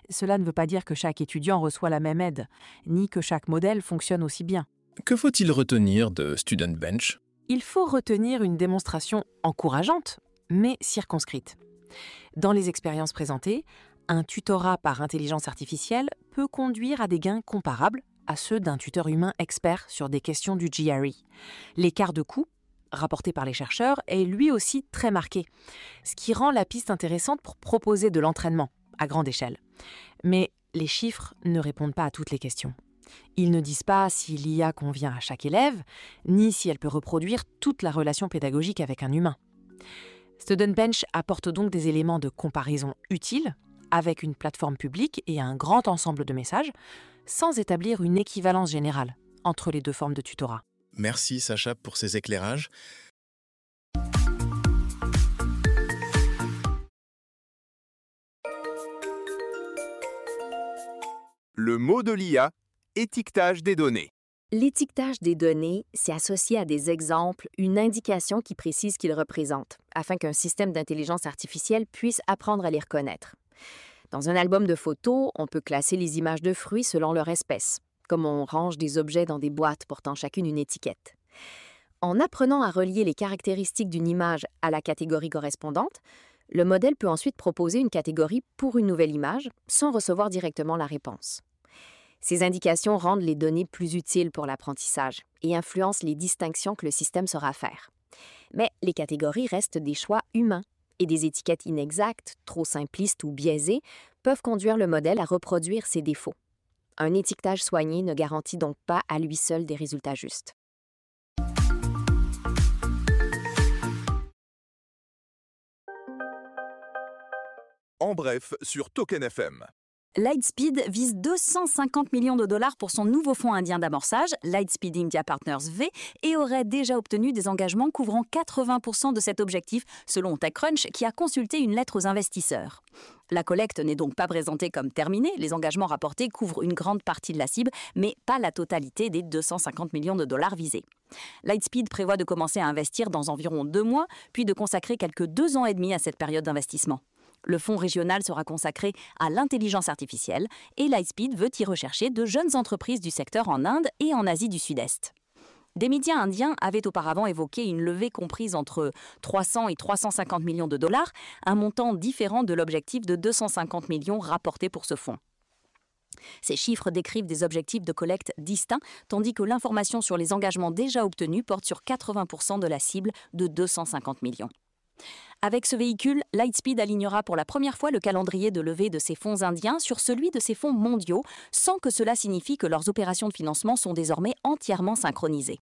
Cela ne veut pas dire que chaque étudiant reçoit la même aide, ni que chaque modèle fonctionne aussi bien. Que faut-il retenir de Student Bench? Il faut retenir une démonstration encourageante, mais circonscrite. Dans les expériences présentées, un tutorat par intelligence artificielle peut conduire à des gains comparables à ceux d'un tuteur humain expert sur des questions du GRE. L'écart de coût, rapporté par les chercheurs, est lui aussi très marqué, ce qui rend la piste intéressante pour proposer de l'entraînement à grande échelle. Mais les chiffres ne répondent pas à toutes les questions. Ils ne disent pas si l'IA convient à chaque élève, ni si elle peut reproduire toute la relation pédagogique avec un humain. Student Bench apporte donc des éléments de comparaison utiles, avec une plateforme publique et un grand ensemble de messages, sans établir une équivalence générale entre les deux formes de tutorat. Merci Sacha pour ces éclairages. Le mot de l'IA, étiquetage des données. L'étiquetage des données, c'est associé à des exemples, une indication qui précise qu'ils représentent, afin qu'un système d'intelligence artificielle puisse apprendre à les reconnaître. Dans un album de photos, on peut classer les images de fruits selon leur espèce, comme on range des objets dans des boîtes portant chacune une étiquette. En apprenant à relier les caractéristiques d'une image à la catégorie correspondante, le modèle peut ensuite proposer une catégorie pour une nouvelle image sans recevoir directement la réponse. Ces indications rendent les données plus utiles pour l'apprentissage et influencent les distinctions que le système saura faire. Mais les catégories restent des choix humains et des étiquettes inexactes, trop simplistes ou biaisées peuvent conduire le modèle à reproduire ses défauts. Un étiquetage soigné ne garantit donc pas à lui seul des résultats justes. En bref, sur Token FM. Lightspeed vise 250 millions de dollars pour son nouveau fonds indien d'amorçage, Lightspeed India Partners V, et aurait déjà obtenu des engagements couvrant 80% de cet objectif, selon TechCrunch, qui a consulté une lettre aux investisseurs. La collecte n'est donc pas présentée comme terminée, les engagements rapportés couvrent une grande partie de la cible, mais pas la totalité des 250 millions de dollars visés. Lightspeed prévoit de commencer à investir dans environ 2 mois, puis de consacrer quelques 2 ans et demi à cette période d'investissement. Le fonds régional sera consacré à l'intelligence artificielle et Lightspeed veut y rechercher de jeunes entreprises du secteur en Inde et en Asie du Sud-Est. Des médias indiens avaient auparavant évoqué une levée comprise entre 300 et 350 millions de dollars, un montant différent de l'objectif de 250 millions rapporté pour ce fonds. Ces chiffres décrivent des objectifs de collecte distincts, tandis que l'information sur les engagements déjà obtenus porte sur 80% de la cible de 250 millions. Avec ce véhicule, Lightspeed alignera pour la première fois le calendrier de levée de ses fonds indiens sur celui de ses fonds mondiaux, sans que cela signifie que leurs opérations de financement sont désormais entièrement synchronisées.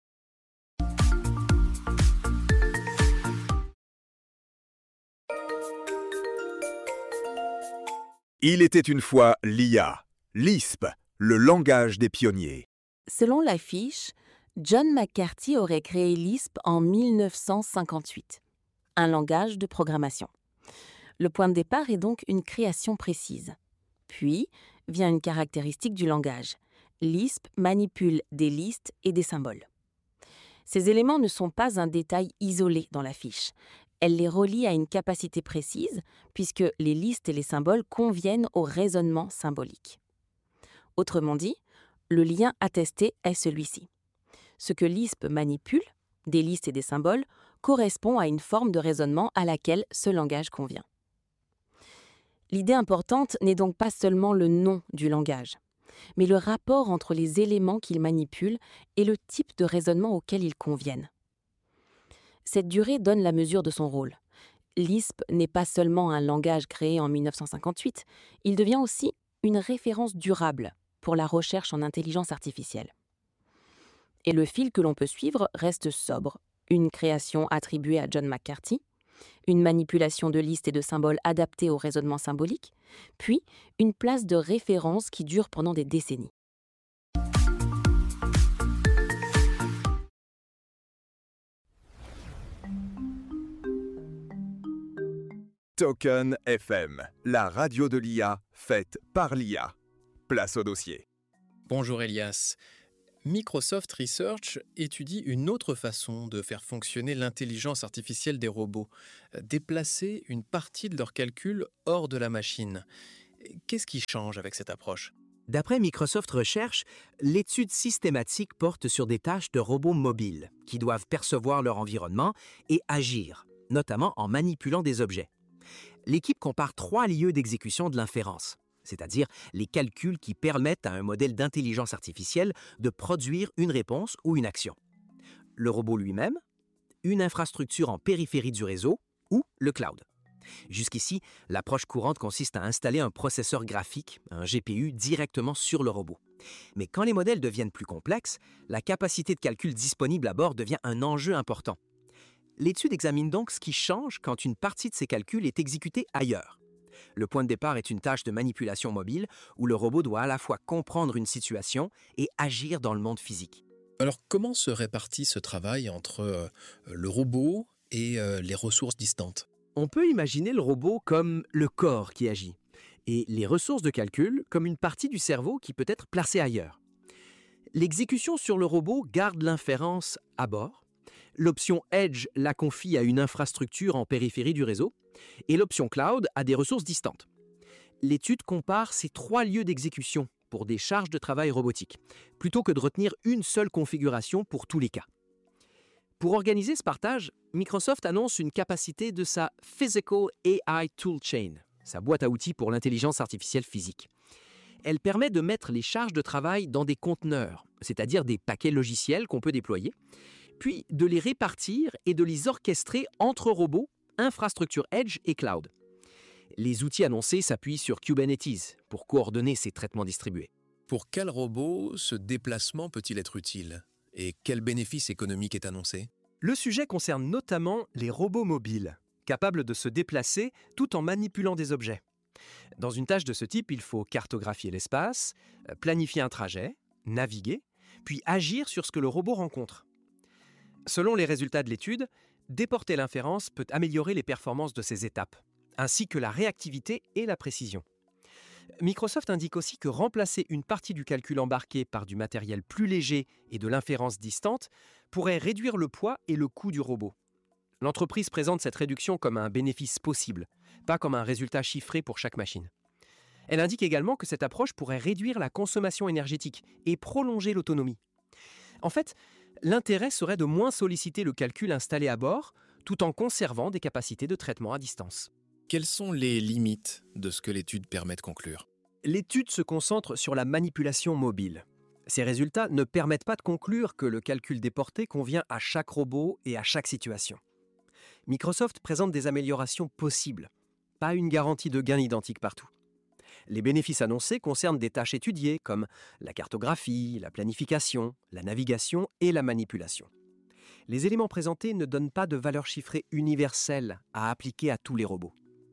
Il était une fois l'IA, Lisp, le langage des pionniers. Selon l'affiche, John McCarthy aurait créé Lisp en 1958. Un langage de programmation. Le point de départ est donc une création précise. Puis vient une caractéristique du langage. Lisp manipule des listes et des symboles. Ces éléments ne sont pas un détail isolé dans la fiche. Elle les relie à une capacité précise, puisque les listes et les symboles conviennent au raisonnement symbolique. Autrement dit, le lien attesté est celui-ci. Ce que Lisp manipule, des listes et des symboles, correspond à une forme de raisonnement à laquelle ce langage convient. L'idée importante n'est donc pas seulement le nom du langage, mais le rapport entre les éléments qu'il manipule et le type de raisonnement auquel ils conviennent. Cette durée donne la mesure de son rôle. Lisp n'est pas seulement un langage créé en 1958, il devient aussi une référence durable pour la recherche en intelligence artificielle. Et le fil que l'on peut suivre reste sobre. Une création attribuée à John McCarthy, une manipulation de listes et de symboles adaptés au raisonnement symbolique, puis une place de référence qui dure pendant des décennies. Token FM, la radio de l'IA faite par l'IA. Place au dossier. Bonjour Elias. Microsoft Research étudie une autre façon de faire fonctionner l'intelligence artificielle des robots, déplacer une partie de leurs calculs hors de la machine. Qu'est-ce qui change avec cette approche? D'après Microsoft Research, l'étude systématique porte sur des tâches de robots mobiles qui doivent percevoir leur environnement et agir, notamment en manipulant des objets. L'équipe compare 3 lieux d'exécution de l'inférence, c'est-à-dire les calculs qui permettent à un modèle d'intelligence artificielle de produire une réponse ou une action. Le robot lui-même, une infrastructure en périphérie du réseau ou le cloud. Jusqu'ici, l'approche courante consiste à installer un processeur graphique, un GPU, directement sur le robot. Mais quand les modèles deviennent plus complexes, la capacité de calcul disponible à bord devient un enjeu important. L'étude examine donc ce qui change quand une partie de ces calculs est exécutée ailleurs. Le point de départ est une tâche de manipulation mobile où le robot doit à la fois comprendre une situation et agir dans le monde physique. Alors, comment se répartit ce travail entre le robot et les ressources distantes? On peut imaginer le robot comme le corps qui agit et les ressources de calcul comme une partie du cerveau qui peut être placée ailleurs. L'exécution sur le robot garde l'inférence à bord, l'option Edge la confie à une infrastructure en périphérie du réseau et l'option Cloud à des ressources distantes. L'étude compare ces 3 lieux d'exécution pour des charges de travail robotiques, plutôt que de retenir une seule configuration pour tous les cas. Pour organiser ce partage, Microsoft annonce une capacité de sa Physical AI Toolchain, sa boîte à outils pour l'intelligence artificielle physique. Elle permet de mettre les charges de travail dans des conteneurs, c'est-à-dire des paquets logiciels qu'on peut déployer, puis de les répartir et de les orchestrer entre robots, infrastructure Edge et Cloud. Les outils annoncés s'appuient sur Kubernetes pour coordonner ces traitements distribués. Pour quel robot ce déplacement peut-il être utile? Et quel bénéfice économique est annoncé? Le sujet concerne notamment les robots mobiles, capables de se déplacer tout en manipulant des objets. Dans une tâche de ce type, il faut cartographier l'espace, planifier un trajet, naviguer, puis agir sur ce que le robot rencontre. Selon les résultats de l'étude, déporter l'inférence peut améliorer les performances de ces étapes, ainsi que la réactivité et la précision. Microsoft indique aussi que remplacer une partie du calcul embarqué par du matériel plus léger et de l'inférence distante pourrait réduire le poids et le coût du robot. L'entreprise présente cette réduction comme un bénéfice possible, pas comme un résultat chiffré pour chaque machine. Elle indique également que cette approche pourrait réduire la consommation énergétique et prolonger l'autonomie. En fait, l'intérêt serait de moins solliciter le calcul installé à bord, tout en conservant des capacités de traitement à distance. Quelles sont les limites de ce que l'étude permet de conclure? L'étude se concentre sur la manipulation mobile. Ces résultats ne permettent pas de conclure que le calcul déporté convient à chaque robot et à chaque situation. Microsoft présente des améliorations possibles, pas une garantie de gain identique partout. Les bénéfices annoncés concernent des tâches étudiées comme la cartographie, la planification, la navigation et la manipulation. Les éléments présentés ne donnent pas de valeur chiffrée universelle à appliquer à tous les robots.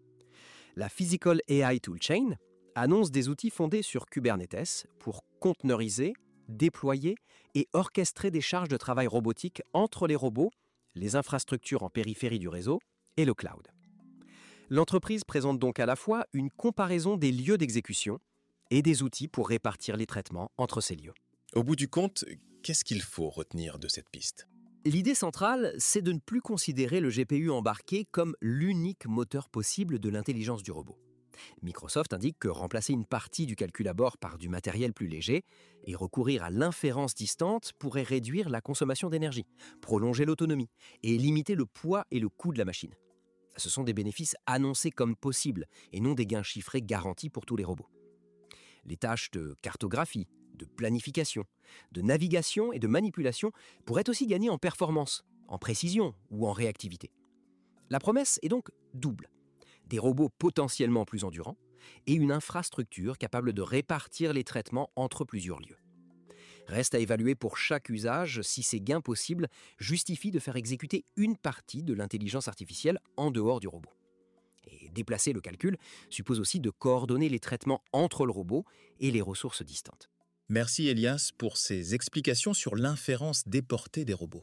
La Physical AI Toolchain annonce des outils fondés sur Kubernetes pour conteneuriser, déployer et orchestrer des charges de travail robotiques entre les robots, les infrastructures en périphérie du réseau et le cloud. L'entreprise présente donc à la fois une comparaison des lieux d'exécution et des outils pour répartir les traitements entre ces lieux. Au bout du compte, qu'est-ce qu'il faut retenir de cette piste? L'idée centrale, c'est de ne plus considérer le GPU embarqué comme l'unique moteur possible de l'intelligence du robot. Microsoft indique que remplacer une partie du calcul à bord par du matériel plus léger et recourir à l'inférence distante pourrait réduire la consommation d'énergie, prolonger l'autonomie et limiter le poids et le coût de la machine. Ce sont des bénéfices annoncés comme possibles et non des gains chiffrés garantis pour tous les robots. Les tâches de cartographie, de planification, de navigation et de manipulation pourraient aussi gagner en performance, en précision ou en réactivité. La promesse est donc double. Des robots potentiellement plus endurants et une infrastructure capable de répartir les traitements entre plusieurs lieux. Reste à évaluer pour chaque usage si ces gains possibles justifient de faire exécuter une partie de l'intelligence artificielle en dehors du robot. Et déplacer le calcul suppose aussi de coordonner les traitements entre le robot et les ressources distantes. Merci Elias pour ces explications sur l'inférence déportée des robots.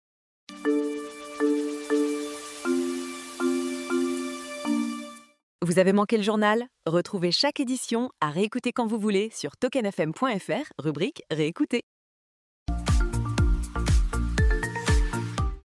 Vous avez manqué le journal? Retrouvez chaque édition à réécouter quand vous voulez sur tokenfm.fr, rubrique Réécouter.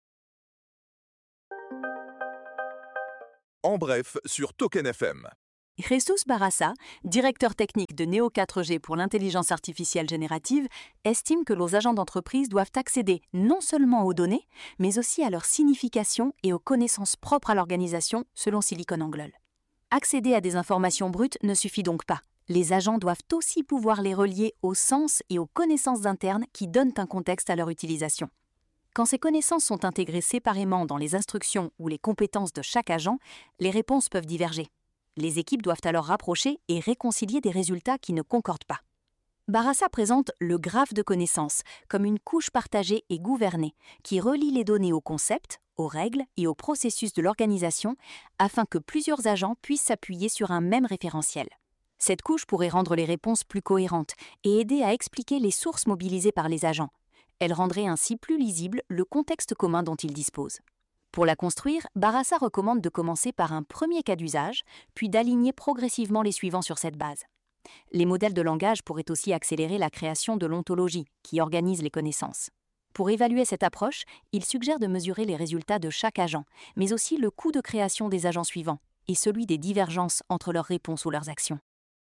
En bref, sur Token FM. Jesus Barassa, directeur technique de Neo 4G pour l'intelligence artificielle générative, estime que nos agents d'entreprise doivent accéder non seulement aux données, mais aussi à leur signification et aux connaissances propres à l'organisation, selon SiliconANGLE. Accéder à des informations brutes ne suffit donc pas. Les agents doivent aussi pouvoir les relier au sens et aux connaissances internes qui donnent un contexte à leur utilisation. Quand ces connaissances sont intégrées séparément dans les instructions ou les compétences de chaque agent, les réponses peuvent diverger. Les équipes doivent alors rapprocher et réconcilier des résultats qui ne concordent pas. Barassa présente le graphe de connaissances comme une couche partagée et gouvernée qui relie les données aux concepts, aux règles et aux processus de l'organisation afin que plusieurs agents puissent s'appuyer sur un même référentiel. Cette couche pourrait rendre les réponses plus cohérentes et aider à expliquer les sources mobilisées par les agents. Elle rendrait ainsi plus lisible le contexte commun dont ils disposent. Pour la construire, Barassa recommande de commencer par un premier cas d'usage, puis d'aligner progressivement les suivants sur cette base. Les modèles de langage pourraient aussi accélérer la création de l'ontologie, qui organise les connaissances. Pour évaluer cette approche, il suggère de mesurer les résultats de chaque agent, mais aussi le coût de création des agents suivants et celui des divergences entre leurs réponses ou leurs actions.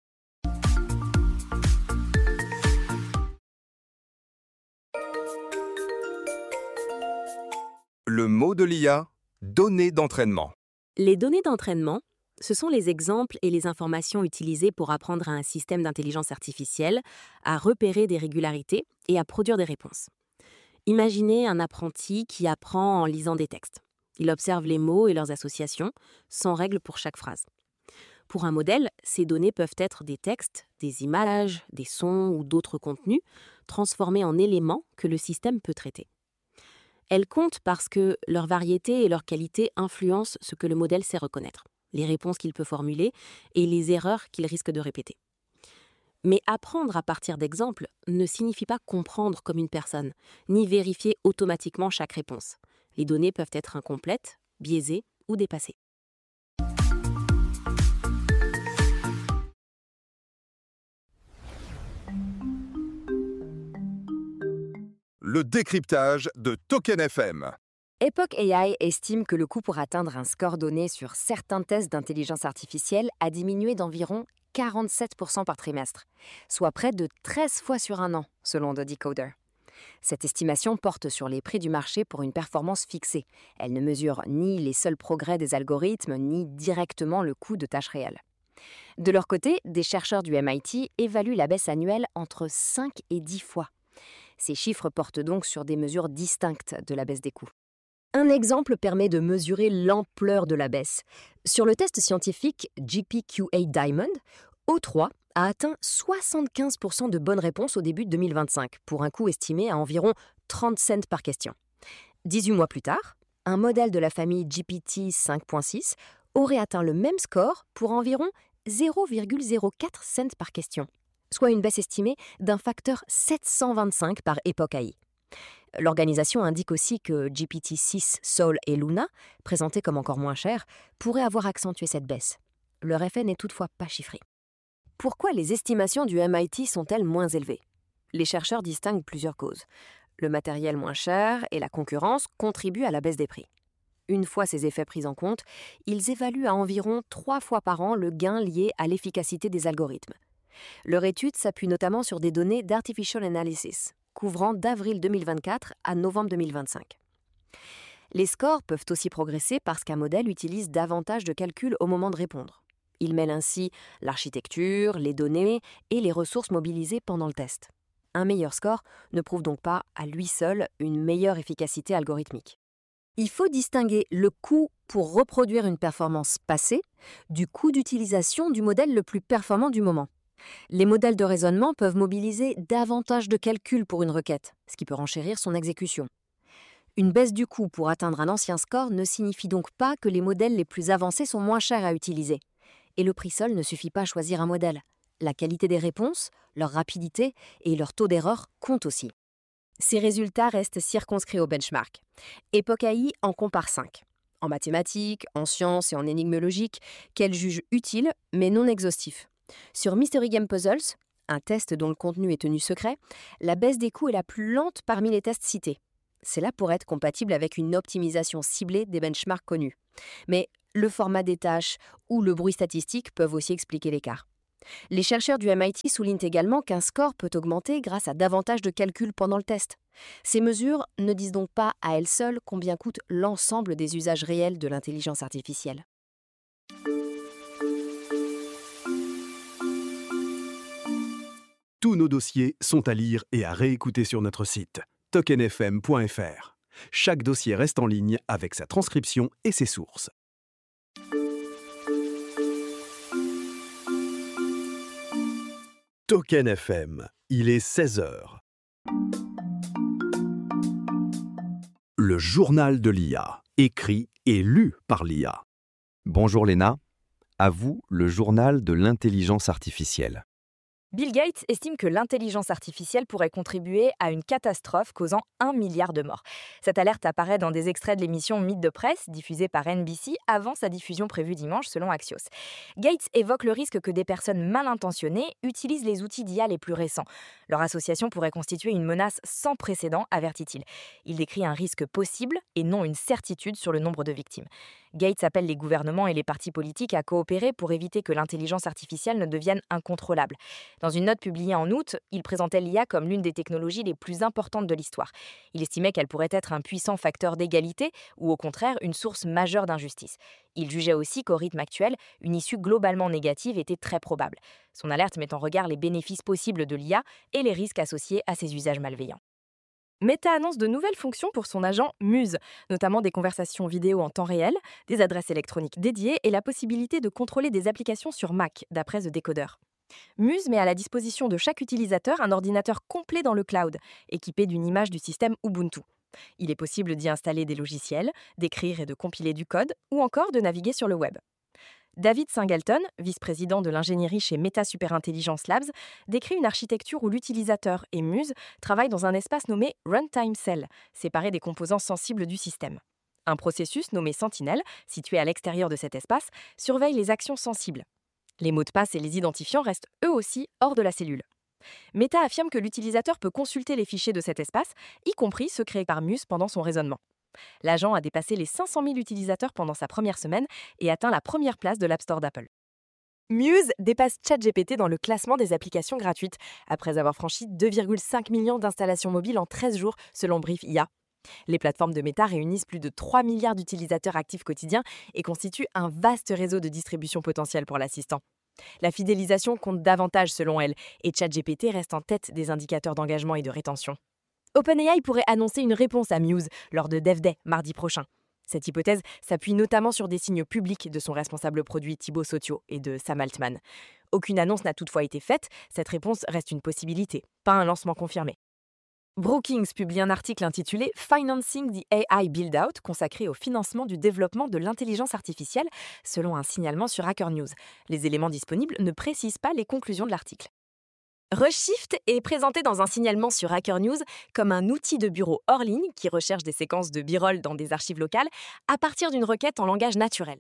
Le mot de l'IA, données d'entraînement. Les données d'entraînement, ce sont les exemples et les informations utilisées pour apprendre à un système d'intelligence artificielle à repérer des régularités et à produire des réponses. Imaginez un apprenti qui apprend en lisant des textes. Il observe les mots et leurs associations, sans règle pour chaque phrase. Pour un modèle, ces données peuvent être des textes, des images, des sons ou d'autres contenus, transformés en éléments que le système peut traiter. Elles comptent parce que leur variété et leur qualité influencent ce que le modèle sait reconnaître, les réponses qu'il peut formuler et les erreurs qu'il risque de répéter. Mais apprendre à partir d'exemples ne signifie pas comprendre comme une personne, ni vérifier automatiquement chaque réponse. Les données peuvent être incomplètes, biaisées ou dépassées. Le décryptage de Token FM. Epoch AI estime que le coût pour atteindre un score donné sur certains tests d'intelligence artificielle a diminué d'environ 47% par trimestre, soit près de 13 fois sur un an, selon The Decoder. Cette estimation porte sur les prix du marché pour une performance fixée. Elle ne mesure ni les seuls progrès des algorithmes, ni directement le coût de tâches réelles. De leur côté, des chercheurs du MIT évaluent la baisse annuelle entre 5 et 10 fois. Ces chiffres portent donc sur des mesures distinctes de la baisse des coûts. Un exemple permet de mesurer l'ampleur de la baisse. Sur le test scientifique GPQA Diamond, O3 a atteint 75% de bonnes réponses au début de 2025, pour un coût estimé à environ 30 cents par question. 18 mois plus tard, un modèle de la famille GPT 5.6 aurait atteint le même score pour environ 0,04 cents par question, soit une baisse estimée d'un facteur 725 par Epoch AI. L'organisation indique aussi que GPT-6, Sol et Luna, présentés comme encore moins chers, pourraient avoir accentué cette baisse. Leur effet n'est toutefois pas chiffré. Pourquoi les estimations du MIT sont-elles moins élevées ? Les chercheurs distinguent plusieurs causes. Le matériel moins cher et la concurrence contribuent à la baisse des prix. Une fois ces effets pris en compte, ils évaluent à environ 3 fois par an le gain lié à l'efficacité des algorithmes. Leur étude s'appuie notamment sur des données d'Artificial Analysis, couvrant d'avril 2024 à novembre 2025. Les scores peuvent aussi progresser parce qu'un modèle utilise davantage de calculs au moment de répondre. Il mêle ainsi l'architecture, les données et les ressources mobilisées pendant le test. Un meilleur score ne prouve donc pas à lui seul une meilleure efficacité algorithmique. Il faut distinguer le coût pour reproduire une performance passée du coût d'utilisation du modèle le plus performant du moment. Les modèles de raisonnement peuvent mobiliser davantage de calculs pour une requête, ce qui peut renchérir son exécution. Une baisse du coût pour atteindre un ancien score ne signifie donc pas que les modèles les plus avancés sont moins chers à utiliser. Et le prix seul ne suffit pas à choisir un modèle. La qualité des réponses, leur rapidité et leur taux d'erreur comptent aussi. Ces résultats restent circonscrits au benchmark. Epoch AI en compare 5. En mathématiques, en sciences et en énigmes logiques, qu'elle juge utiles mais non exhaustifs. Sur Mystery Game Puzzles, un test dont le contenu est tenu secret, la baisse des coûts est la plus lente parmi les tests cités. c'est là pour être compatible avec une optimisation ciblée des benchmarks connus. Mais le format des tâches ou le bruit statistique peuvent aussi expliquer l'écart. Les chercheurs du MIT soulignent également qu'un score peut augmenter grâce à davantage de calculs pendant le test. Ces mesures ne disent donc pas à elles seules combien coûte l'ensemble des usages réels de l'intelligence artificielle. Tous nos dossiers sont à lire et à réécouter sur notre site tokenfm.fr. Chaque dossier reste en ligne avec sa transcription et ses sources. Token FM, il est 16h. Le journal de l'IA, écrit et lu par l'IA. Bonjour Léna, à vous le journal de l'intelligence artificielle. Bill Gates estime que l'intelligence artificielle pourrait contribuer à une catastrophe causant 1 milliard de morts. Cette alerte apparaît dans des extraits de l'émission Mythe de presse, diffusée par NBC avant sa diffusion prévue dimanche selon Axios. Gates évoque le risque que des personnes mal intentionnées utilisent les outils d'IA les plus récents. Leur association pourrait constituer une menace sans précédent, avertit-il. Il décrit un risque possible et non une certitude sur le nombre de victimes. Gates appelle les gouvernements et les partis politiques à coopérer pour éviter que l'intelligence artificielle ne devienne incontrôlable. Dans une note publiée en août, il présentait l'IA comme l'une des technologies les plus importantes de l'histoire. Il estimait qu'elle pourrait être un puissant facteur d'égalité ou au contraire une source majeure d'injustice. Il jugeait aussi qu'au rythme actuel, une issue globalement négative était très probable. Son alerte met en regard les bénéfices possibles de l'IA et les risques associés à ses usages malveillants. Meta annonce de nouvelles fonctions pour son agent Muse, notamment des conversations vidéo en temps réel, des adresses électroniques dédiées et la possibilité de contrôler des applications sur Mac, d'après The Decoder. Muse met à la disposition de chaque utilisateur un ordinateur complet dans le cloud, équipé d'une image du système Ubuntu. Il est possible d'y installer des logiciels, d'écrire et de compiler du code, ou encore de naviguer sur le web. David Singleton, vice-président de l'ingénierie chez Meta Superintelligence Labs, décrit une architecture où l'utilisateur et Muse travaillent dans un espace nommé Runtime Cell, séparé des composants sensibles du système. Un processus nommé Sentinel, situé à l'extérieur de cet espace, surveille les actions sensibles. Les mots de passe et les identifiants restent eux aussi hors de la cellule. Meta affirme que l'utilisateur peut consulter les fichiers de cet espace, y compris ceux créés par Muse pendant son raisonnement. L'agent a dépassé les 500 000 utilisateurs pendant sa première semaine et atteint la première place de l'App Store d'Apple. Muse dépasse ChatGPT dans le classement des applications gratuites, après avoir franchi 2,5 millions d'installations mobiles en 13 jours, selon Brief IA. Les plateformes de Meta réunissent plus de 3 milliards d'utilisateurs actifs quotidiens et constituent un vaste réseau de distribution potentiel pour l'assistant. La fidélisation compte davantage selon elle, et ChatGPT reste en tête des indicateurs d'engagement et de rétention. OpenAI pourrait annoncer une réponse à Muse lors de Dev Day mardi prochain. Cette hypothèse s'appuie notamment sur des signes publics de son responsable produit Thibaut Sautio et de Sam Altman. Aucune annonce n'a toutefois été faite, cette réponse reste une possibilité, pas un lancement confirmé. Brookings publie un article intitulé « Financing the AI Build-out » consacré au financement du développement de l'intelligence artificielle, selon un signalement sur Hacker News. Les éléments disponibles ne précisent pas les conclusions de l'article. Reshift est présenté dans un signalement sur Hacker News comme un outil de bureau hors ligne qui recherche des séquences de b-roll dans des archives locales à partir d'une requête en langage naturel.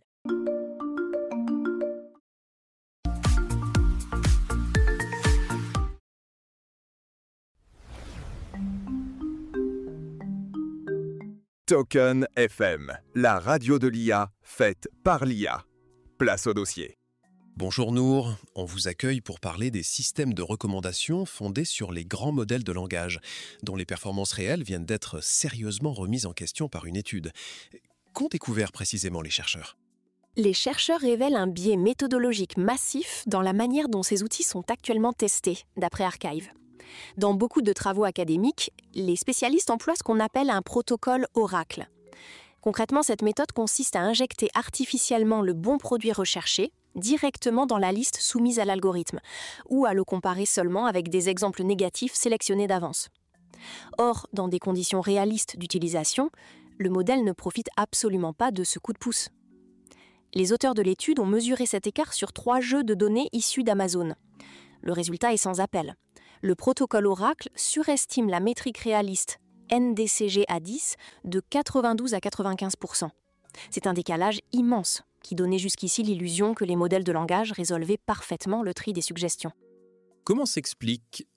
Token FM, la radio de l'IA faite par l'IA. Place au dossier. Bonjour Nour, on vous accueille pour parler des systèmes de recommandation fondés sur les grands modèles de langage, dont les performances réelles viennent d'être sérieusement remises en question par une étude. Qu'ont découvert précisément les chercheurs ? Les chercheurs révèlent un biais méthodologique massif dans la manière dont ces outils sont actuellement testés, d'après Archive. Dans beaucoup de travaux académiques, les spécialistes emploient ce qu'on appelle un protocole oracle. Concrètement, cette méthode consiste à injecter artificiellement le bon produit recherché directement dans la liste soumise à l'algorithme, ou à le comparer seulement avec des exemples négatifs sélectionnés d'avance. Or, dans des conditions réalistes d'utilisation, le modèle ne profite absolument pas de ce coup de pouce. Les auteurs de l'étude ont mesuré cet écart sur 3 jeux de données issus d'Amazon. Le résultat est sans appel. Le protocole Oracle surestime la métrique réaliste NDCG à 10 de 92 à 95%. C'est un décalage immense qui donnait jusqu'ici l'illusion que les modèles de langage résolvaient parfaitement le tri des suggestions. Comment s'explique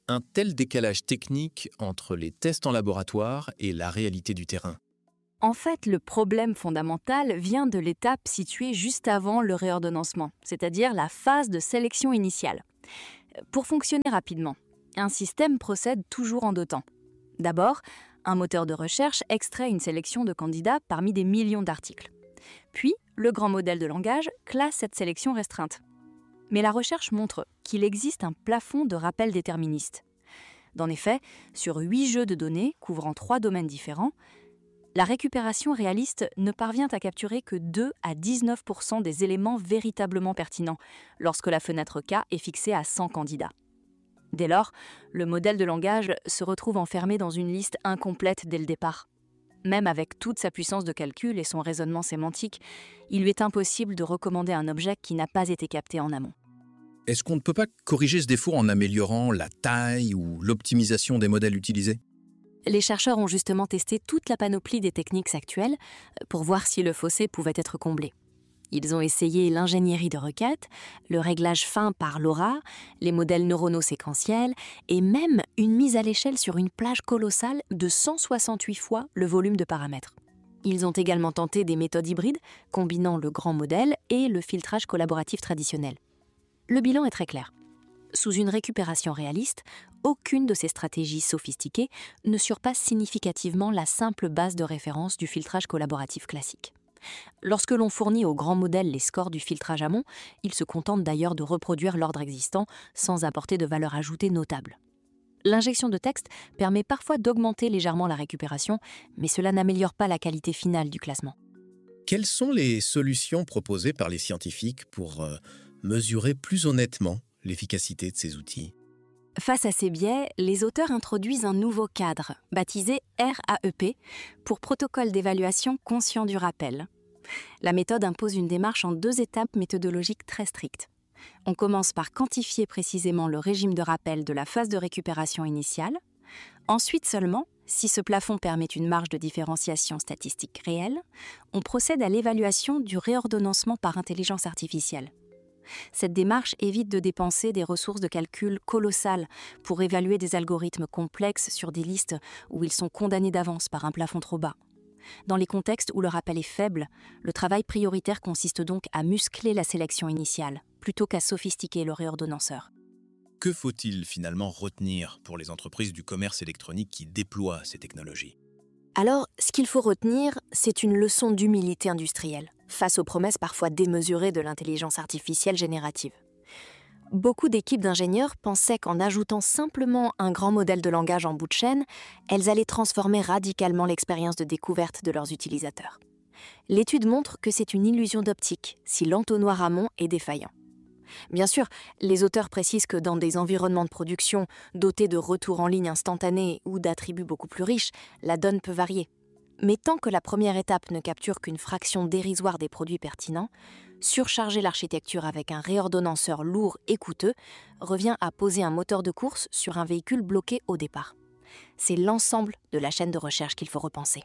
un tel décalage technique entre les tests en laboratoire et la réalité du terrain? En fait, le problème fondamental vient de l'étape située juste avant le réordonnancement, c'est-à-dire la phase de sélection initiale. Pour fonctionner rapidement, un système procède toujours en deux temps. D'abord, un moteur de recherche extrait une sélection de candidats parmi des millions d'articles. Puis, le grand modèle de langage classe cette sélection restreinte. Mais la recherche montre qu'il existe un plafond de rappel déterministe. Dans les faits, sur 8 jeux de données couvrant 3 domaines différents, la récupération réaliste ne parvient à capturer que 2 à 19% des éléments véritablement pertinents, lorsque la fenêtre K est fixée à 100 candidats. Dès lors, le modèle de langage se retrouve enfermé dans une liste incomplète dès le départ. Même avec toute sa puissance de calcul et son raisonnement sémantique, il lui est impossible de recommander un objet qui n'a pas été capté en amont. Est-ce qu'on ne peut pas corriger ce défaut en améliorant la taille ou l'optimisation des modèles utilisés? Les chercheurs ont justement testé toute la panoplie des techniques actuelles pour voir si le fossé pouvait être comblé. Ils ont essayé l'ingénierie de requête, le réglage fin par LoRa, les modèles neuronaux séquentiels et même une mise à l'échelle sur une plage colossale de 168 fois le volume de paramètres. Ils ont également tenté des méthodes hybrides combinant le grand modèle et le filtrage collaboratif traditionnel. Le bilan est très clair. Sous une récupération réaliste, aucune de ces stratégies sophistiquées ne surpasse significativement la simple base de référence du filtrage collaboratif classique. Lorsque l'on fournit au grand modèle les scores du filtrage amont, il se contente d'ailleurs de reproduire l'ordre existant sans apporter de valeur ajoutée notable. L'injection de texte permet parfois d'augmenter légèrement la récupération, mais cela n'améliore pas la qualité finale du classement. Quelles sont les solutions proposées par les scientifiques pour mesurer plus honnêtement l'efficacité de ces outils? Face à ces biais, les auteurs introduisent un nouveau cadre, baptisé RAEP, pour protocole d'évaluation conscient du rappel. La méthode impose une démarche en 2 étapes méthodologiques très strictes. On commence par quantifier précisément le régime de rappel de la phase de récupération initiale. Ensuite seulement, si ce plafond permet une marge de différenciation statistique réelle, on procède à l'évaluation du réordonnancement par intelligence artificielle. Cette démarche évite de dépenser des ressources de calcul colossales pour évaluer des algorithmes complexes sur des listes où ils sont condamnés d'avance par un plafond trop bas. Dans les contextes où le rappel est faible, le travail prioritaire consiste donc à muscler la sélection initiale, plutôt qu'à sophistiquer le réordonnanceur. Que faut-il finalement retenir pour les entreprises du commerce électronique qui déploient ces technologies? Alors, ce qu'il faut retenir, c'est une leçon d'humilité industrielle, face aux promesses parfois démesurées de l'intelligence artificielle générative. Beaucoup d'équipes d'ingénieurs pensaient qu'en ajoutant simplement un grand modèle de langage en bout de chaîne, elles allaient transformer radicalement l'expérience de découverte de leurs utilisateurs. L'étude montre que c'est une illusion d'optique si l'entonnoir amont est défaillant. Bien sûr, les auteurs précisent que dans des environnements de production dotés de retours en ligne instantanés ou d'attributs beaucoup plus riches, la donne peut varier. Mais tant que la première étape ne capture qu'une fraction dérisoire des produits pertinents, surcharger l'architecture avec un réordonnanceur lourd et coûteux revient à poser un moteur de course sur un véhicule bloqué au départ. C'est l'ensemble de la chaîne de recherche qu'il faut repenser.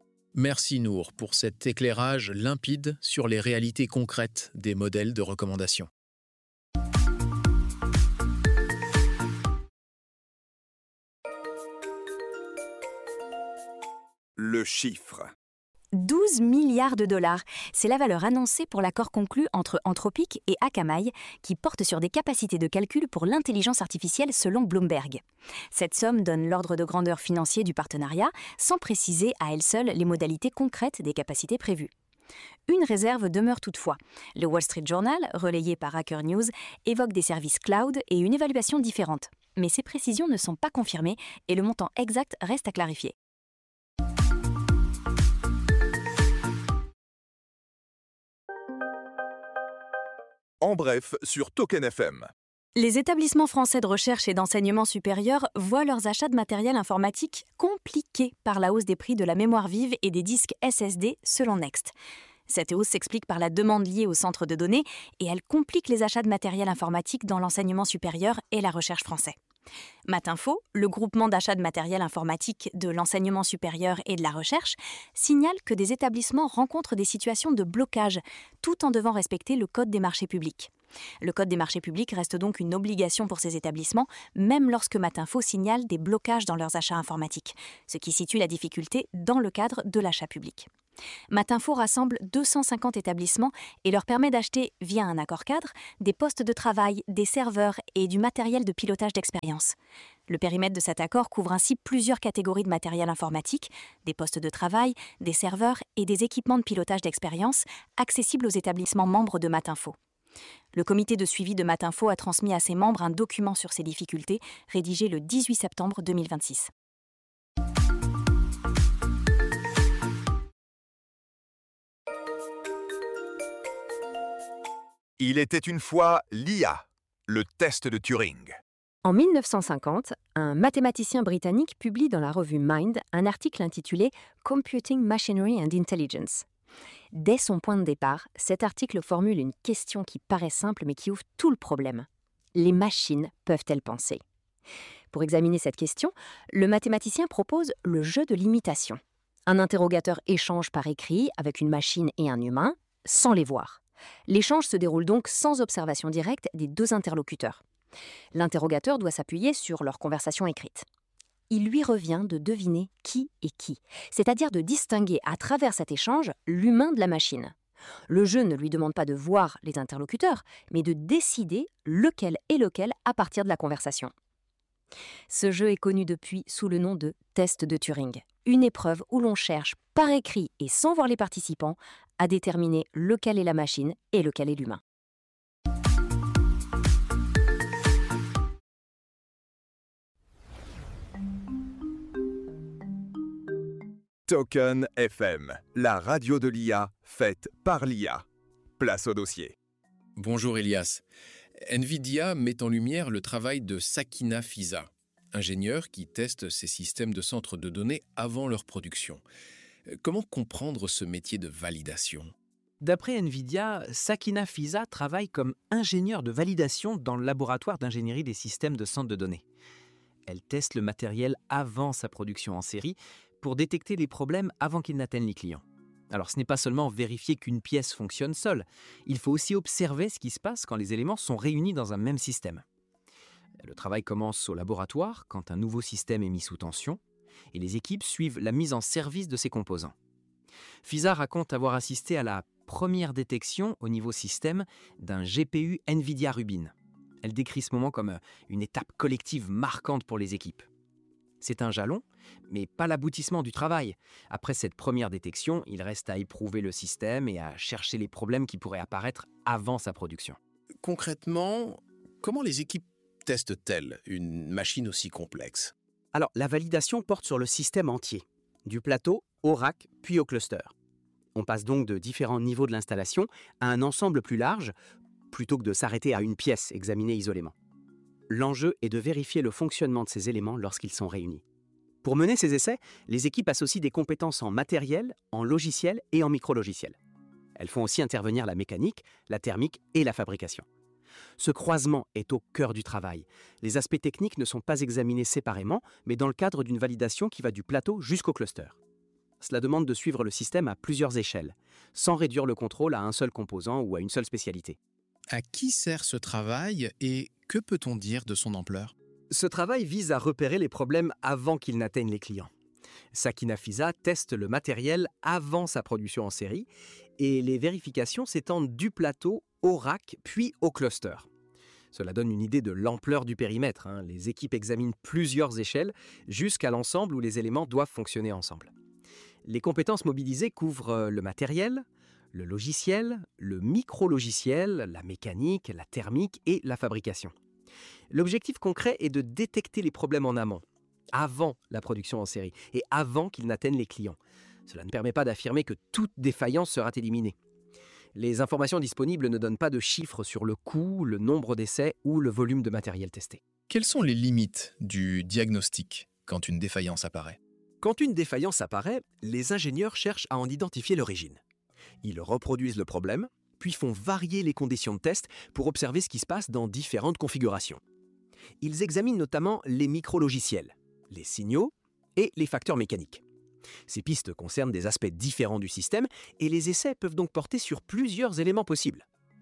Merci Nour pour cet éclairage limpide sur les réalités concrètes des modèles de recommandation. Le chiffre. 12 milliards de dollars. C'est la valeur annoncée pour l'accord conclu entre Anthropic et Akamai, qui porte sur des capacités de calcul pour l'intelligence artificielle selon Bloomberg. Cette somme donne l'ordre de grandeur financier du partenariat, sans préciser à elle seule les modalités concrètes des capacités prévues. Une réserve demeure toutefois. Le Wall Street Journal, relayé par Hacker News, évoque des services cloud et une évaluation différente. Mais ces précisions ne sont pas confirmées et le montant exact reste à clarifier. En bref, sur Token FM. Les établissements français de recherche et d'enseignement supérieur voient leurs achats de matériel informatique compliqués par la hausse des prix de la mémoire vive et des disques SSD selon Next. Cette hausse s'explique par la demande liée aux centres de données et elle complique les achats de matériel informatique dans l'enseignement supérieur et la recherche français. Matinfo, le groupement d'achat de matériel informatique de l'enseignement supérieur et de la recherche, signale que des établissements rencontrent des situations de blocage tout en devant respecter le Code des marchés publics. Le Code des marchés publics reste donc une obligation pour ces établissements, même lorsque Matinfo signale des blocages dans leurs achats informatiques, ce qui situe la difficulté dans le cadre de l'achat public. Matinfo rassemble 250 établissements et leur permet d'acheter, via un accord cadre, des postes de travail, des serveurs et du matériel de pilotage d'expérience. Le périmètre de cet accord couvre ainsi plusieurs catégories de matériel informatique, des postes de travail, des serveurs et des équipements de pilotage d'expérience accessibles aux établissements membres de Matinfo. Le comité de suivi de Matinfo a transmis à ses membres un document sur ces difficultés, rédigé le 18 septembre 2026. Il était une fois l'IA, le test de Turing. En 1950, un mathématicien britannique publie dans la revue Mind un article intitulé « Computing Machinery and Intelligence ». Dès son point de départ, cet article formule une question qui paraît simple mais qui ouvre tout le problème. Les machines peuvent-elles penser ? Pour examiner cette question, le mathématicien propose le jeu de l'imitation. Un interrogateur échange par écrit avec une machine et un humain, sans les voir. L'échange se déroule donc sans observation directe des deux interlocuteurs. L'interrogateur doit s'appuyer sur leur conversation écrite. Il lui revient de deviner qui est qui, c'est-à-dire de distinguer à travers cet échange l'humain de la machine. Le jeu ne lui demande pas de voir les interlocuteurs, mais de décider lequel est lequel à partir de la conversation. Ce jeu est connu depuis sous le nom de test de Turing, une épreuve où l'on cherche par écrit et sans voir les participants à déterminer lequel est la machine et lequel est l'humain. Token FM, la radio de l'IA faite par l'IA. Place au dossier. Bonjour Elias. NVIDIA met en lumière le travail de Sakina Fiza, ingénieur qui teste ces systèmes de centres de données avant leur production. Comment comprendre ce métier de validation ? D'après NVIDIA, Sakina Fiza travaille comme ingénieure de validation dans le laboratoire d'ingénierie des systèmes de centres de données. Elle teste le matériel avant sa production en série pour détecter les problèmes avant qu'ils n'atteignent les clients. Alors ce n'est pas seulement vérifier qu'une pièce fonctionne seule, il faut aussi observer ce qui se passe quand les éléments sont réunis dans un même système. Le travail commence au laboratoire quand un nouveau système est mis sous tension et les équipes suivent la mise en service de ces composants. Fiza raconte avoir assisté à la première détection au niveau système d'un GPU NVIDIA Rubin. Elle décrit ce moment comme une étape collective marquante pour les équipes. C'est un jalon, mais pas l'aboutissement du travail. Après cette première détection, il reste à éprouver le système et à chercher les problèmes qui pourraient apparaître avant sa production. Concrètement, comment les équipes testent-elles une machine aussi complexe ? Alors, la validation porte sur le système entier, du plateau au rack puis au cluster. On passe donc de différents niveaux de l'installation à un ensemble plus large, plutôt que de s'arrêter à une pièce examinée isolément. L'enjeu est de vérifier le fonctionnement de ces éléments lorsqu'ils sont réunis. Pour mener ces essais, les équipes associent des compétences en matériel, en logiciel et en micro-logiciel. Elles font aussi intervenir la mécanique, la thermique et la fabrication. Ce croisement est au cœur du travail. Les aspects techniques ne sont pas examinés séparément, mais dans le cadre d'une validation qui va du plateau jusqu'au cluster. Cela demande de suivre le système à plusieurs échelles, sans réduire le contrôle à un seul composant ou à une seule spécialité. À qui sert ce travail et que peut-on dire de son ampleur ? Ce travail vise à repérer les problèmes avant qu'ils n'atteignent les clients. Sakina Fiza teste le matériel avant sa production en série et les vérifications s'étendent du plateau au rack puis au cluster. Cela donne une idée de l'ampleur du périmètre. Les équipes examinent plusieurs échelles jusqu'à l'ensemble où les éléments doivent fonctionner ensemble. Les compétences mobilisées couvrent le matériel, le logiciel, le micro-logiciel, la mécanique, la thermique et la fabrication. L'objectif concret est de détecter les problèmes en amont, avant la production en série et avant qu'ils n'atteignent les clients. Cela ne permet pas d'affirmer que toute défaillance sera éliminée. Les informations disponibles ne donnent pas de chiffres sur le coût, le nombre d'essais ou le volume de matériel testé. Quelles sont les limites du diagnostic quand une défaillance apparaît ? Quand une défaillance apparaît, les ingénieurs cherchent à en identifier l'origine. Ils reproduisent le problème, puis font varier les conditions de test pour observer ce qui se passe dans différentes configurations. Ils examinent notamment les micro-logiciels, les signaux et les facteurs mécaniques. Ces pistes concernent des aspects différents du système et les essais peuvent donc porter sur plusieurs éléments possibles.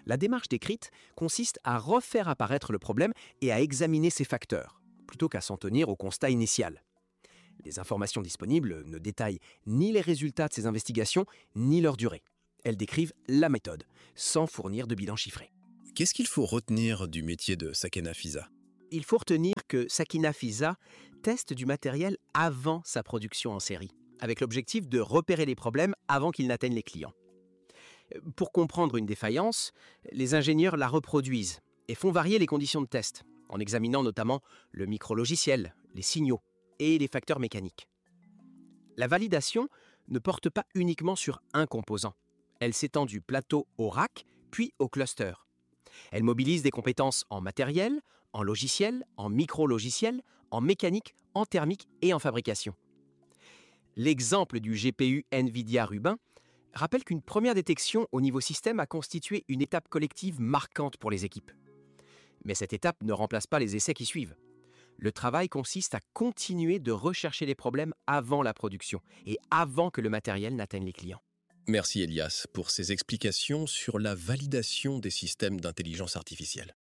La démarche décrite consiste à refaire apparaître le problème et à examiner ses facteurs, plutôt qu'à s'en tenir au constat initial. Les informations disponibles ne détaillent ni les résultats de ces investigations, ni leur durée. Elles décrivent la méthode, sans fournir de bilan chiffré. Qu'est-ce qu'il faut retenir du métier de Sakina Fisa ? Il faut retenir que Sakina Fisa teste du matériel avant sa production en série, avec l'objectif de repérer les problèmes avant qu'ils n'atteignent les clients. Pour comprendre une défaillance, les ingénieurs la reproduisent et font varier les conditions de test, en examinant notamment le micrologiciel, les signaux et les facteurs mécaniques. La validation ne porte pas uniquement sur un composant. Elle s'étend du plateau au rack, puis au cluster. Elle mobilise des compétences en matériel, en logiciel, en micro-logiciel, en mécanique, en thermique et en fabrication. L'exemple du GPU NVIDIA Rubin rappelle qu'une première détection au niveau système a constitué une étape collective marquante pour les équipes. Mais cette étape ne remplace pas les essais qui suivent. Le travail consiste à continuer de rechercher les problèmes avant la production et avant que le matériel n'atteigne les clients. Merci Elias pour ces explications sur la validation des systèmes d'intelligence artificielle.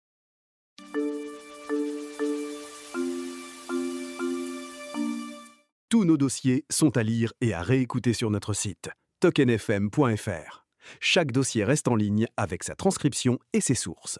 Tous nos dossiers sont à lire et à réécouter sur notre site tokenfm.fr. Chaque dossier reste en ligne avec sa transcription et ses sources.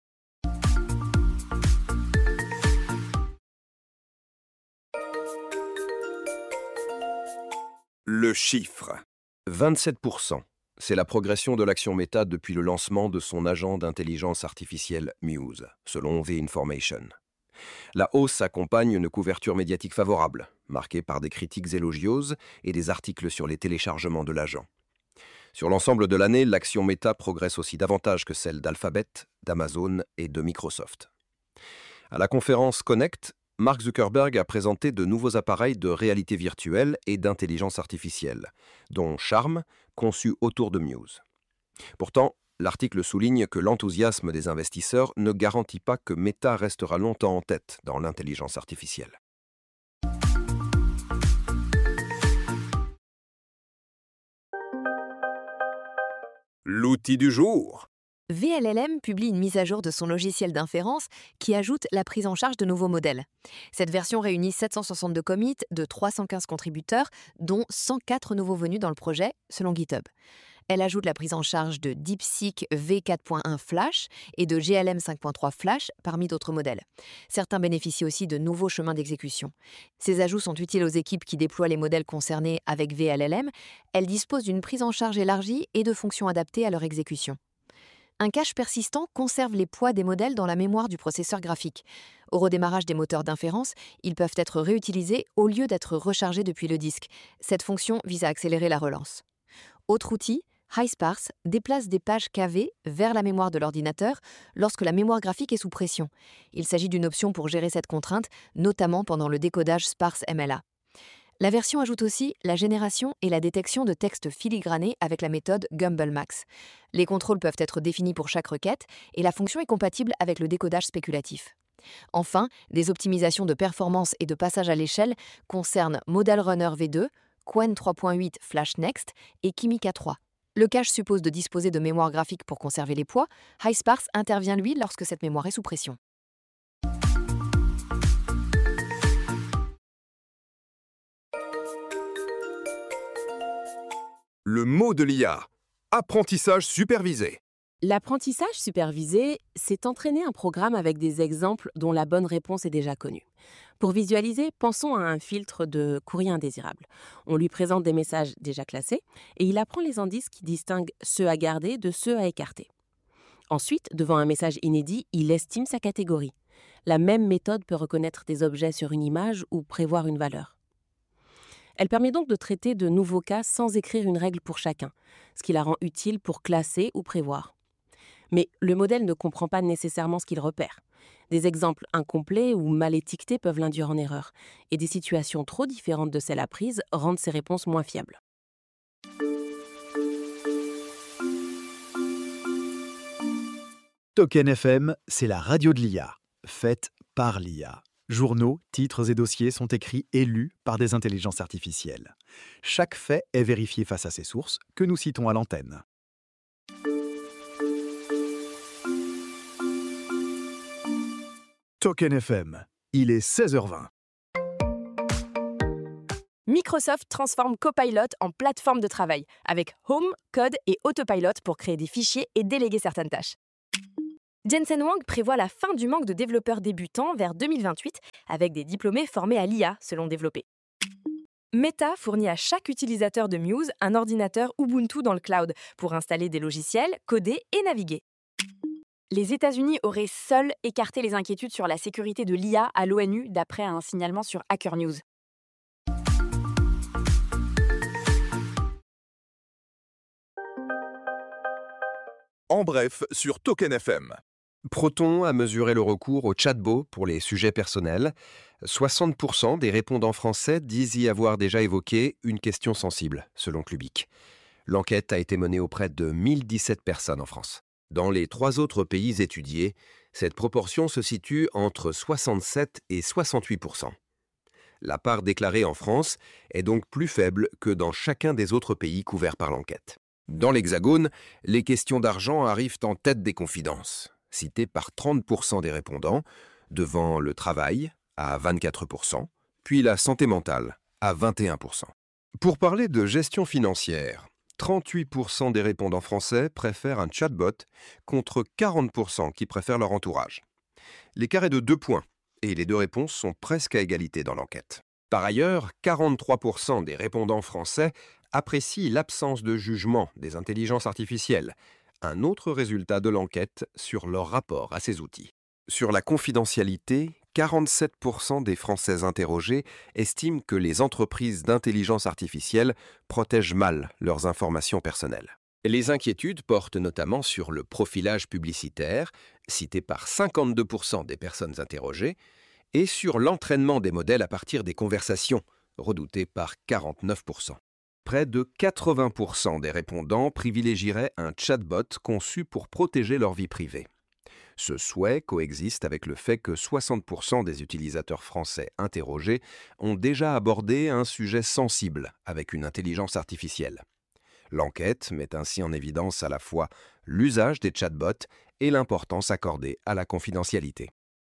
Le chiffre. 27%. C'est la progression de l'action Meta depuis le lancement de son agent d'intelligence artificielle Muse, selon The Information. La hausse s'accompagne d'une couverture médiatique favorable, marquée par des critiques élogieuses et des articles sur les téléchargements de l'agent. Sur l'ensemble de l'année, l'action Meta progresse aussi davantage que celle d'Alphabet, d'Amazon et de Microsoft. À la conférence Connect, Mark Zuckerberg a présenté de nouveaux appareils de réalité virtuelle et d'intelligence artificielle, dont Charm, conçu autour de Muse. Pourtant, l'article souligne que l'enthousiasme des investisseurs ne garantit pas que Meta restera longtemps en tête dans l'intelligence artificielle. L'outil du jour. VLLM publie une mise à jour de son logiciel d'inférence qui ajoute la prise en charge de nouveaux modèles. Cette version réunit 762 commits de 315 contributeurs, dont 104 nouveaux venus dans le projet, selon GitHub. Elle ajoute la prise en charge de DeepSeek V4.1 Flash et de GLM 5.3 Flash parmi d'autres modèles. Certains bénéficient aussi de nouveaux chemins d'exécution. Ces ajouts sont utiles aux équipes qui déploient les modèles concernés avec VLLM. Elles disposent d'une prise en charge élargie et de fonctions adaptées à leur exécution. Un cache persistant conserve les poids des modèles dans la mémoire du processeur graphique. Au redémarrage des moteurs d'inférence, ils peuvent être réutilisés au lieu d'être rechargés depuis le disque. Cette fonction vise à accélérer la relance. Autre outil, HighSparse déplace des pages KV vers la mémoire de l'ordinateur lorsque la mémoire graphique est sous pression. Il s'agit d'une option pour gérer cette contrainte, notamment pendant le décodage sparse MLA. La version ajoute aussi la génération et la détection de textes filigranés avec la méthode GumbleMax. Les contrôles peuvent être définis pour chaque requête et la fonction est compatible avec le décodage spéculatif. Enfin, des optimisations de performance et de passage à l'échelle concernent Model Runner V2, Qwen 3.8 Flash Next et Kimica 3. Le cache suppose de disposer de mémoire graphique pour conserver les poids. HighSparse intervient lui lorsque cette mémoire est sous pression. Le mot de l'IA. Apprentissage supervisé. L'apprentissage supervisé, c'est entraîner un programme avec des exemples dont la bonne réponse est déjà connue. Pour visualiser, pensons à un filtre de courrier indésirable. On lui présente des messages déjà classés et il apprend les indices qui distinguent ceux à garder de ceux à écarter. Ensuite, devant un message inédit, il estime sa catégorie. La même méthode peut reconnaître des objets sur une image ou prévoir une valeur. Elle permet donc de traiter de nouveaux cas sans écrire une règle pour chacun, ce qui la rend utile pour classer ou prévoir. Mais le modèle ne comprend pas nécessairement ce qu'il repère. Des exemples incomplets ou mal étiquetés peuvent l'induire en erreur, et des situations trop différentes de celles apprises rendent ses réponses moins fiables. Token FM, c'est la radio de l'IA, faite par l'IA. Journaux, titres et dossiers sont écrits et lus par des intelligences artificielles. Chaque fait est vérifié face à ses sources, que nous citons à l'antenne. Token FM, il est 16h20. Microsoft transforme Copilot en plateforme de travail, avec Home, Code et Autopilot pour créer des fichiers et déléguer certaines tâches. Jensen Huang prévoit la fin du manque de développeurs débutants vers 2028, avec des diplômés formés à l'IA, selon Développé. Meta fournit à chaque utilisateur de Muse un ordinateur Ubuntu dans le cloud pour installer des logiciels, coder et naviguer. Les États-Unis auraient seuls écarté les inquiétudes sur la sécurité de l'IA à l'ONU, d'après un signalement sur Hacker News. En bref, sur Token FM. Proton a mesuré le recours au chatbot pour les sujets personnels. 60% des répondants français disent y avoir déjà évoqué une question sensible, selon Clubic. L'enquête a été menée auprès de 1017 personnes en France. Dans les 3 autres pays étudiés, cette proportion se situe entre 67 et 68%. La part déclarée en France est donc plus faible que dans chacun des autres pays couverts par l'enquête. Dans l'Hexagone, les questions d'argent arrivent en tête des confidences, citées par 30% des répondants, devant le travail à 24%, puis la santé mentale à 21%. Pour parler de gestion financière, 38% des répondants français préfèrent un chatbot contre 40% qui préfèrent leur entourage. L'écart est de 2 points et les 2 réponses sont presque à égalité dans l'enquête. Par ailleurs, 43% des répondants français apprécient l'absence de jugement des intelligences artificielles, un autre résultat de l'enquête sur leur rapport à ces outils. Sur la confidentialité, 47% des Français interrogés estiment que les entreprises d'intelligence artificielle protègent mal leurs informations personnelles. Les inquiétudes portent notamment sur le profilage publicitaire, cité par 52% des personnes interrogées, et sur l'entraînement des modèles à partir des conversations, redouté par 49%. Près de 80% des répondants privilégieraient un chatbot conçu pour protéger leur vie privée. Ce souhait coexiste avec le fait que 60% des utilisateurs français interrogés ont déjà abordé un sujet sensible avec une intelligence artificielle. L'enquête met ainsi en évidence à la fois l'usage des chatbots et l'importance accordée à la confidentialité.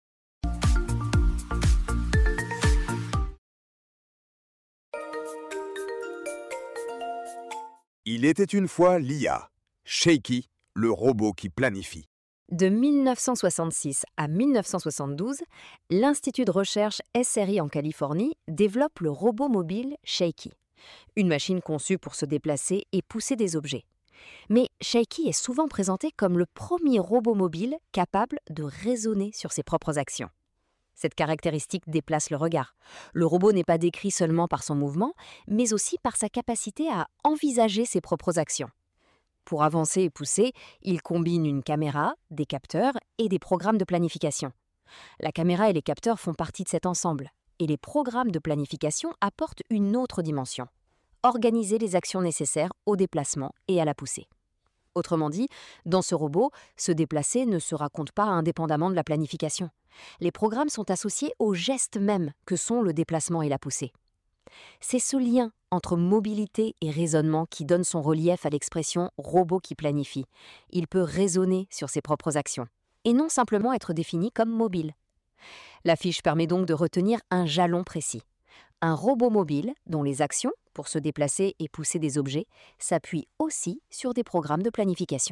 Il était une fois l'IA. Shaky, le robot qui planifie. De 1966 à 1972, l'Institut de recherche SRI en Californie développe le robot mobile Shaky, une machine conçue pour se déplacer et pousser des objets. Mais Shaky est souvent présenté comme le premier robot mobile capable de raisonner sur ses propres actions. Cette caractéristique déplace le regard. Le robot n'est pas décrit seulement par son mouvement, mais aussi par sa capacité à envisager ses propres actions. Pour avancer et pousser, il combine une caméra, des capteurs et des programmes de planification. La caméra et les capteurs font partie de cet ensemble, et les programmes de planification apportent une autre dimension: organiser les actions nécessaires au déplacement et à la poussée. Autrement dit, dans ce robot, se déplacer ne se raconte pas indépendamment de la planification. Les programmes sont associés aux gestes mêmes que sont le déplacement et la poussée. C'est ce lien entre mobilité et raisonnement qui donne son relief à l'expression « robot qui planifie ». Il peut raisonner sur ses propres actions, et non simplement être défini comme mobile. La fiche permet donc de retenir un jalon précis. Un robot mobile dont les actions, pour se déplacer et pousser des objets, s'appuient aussi sur des programmes de planification.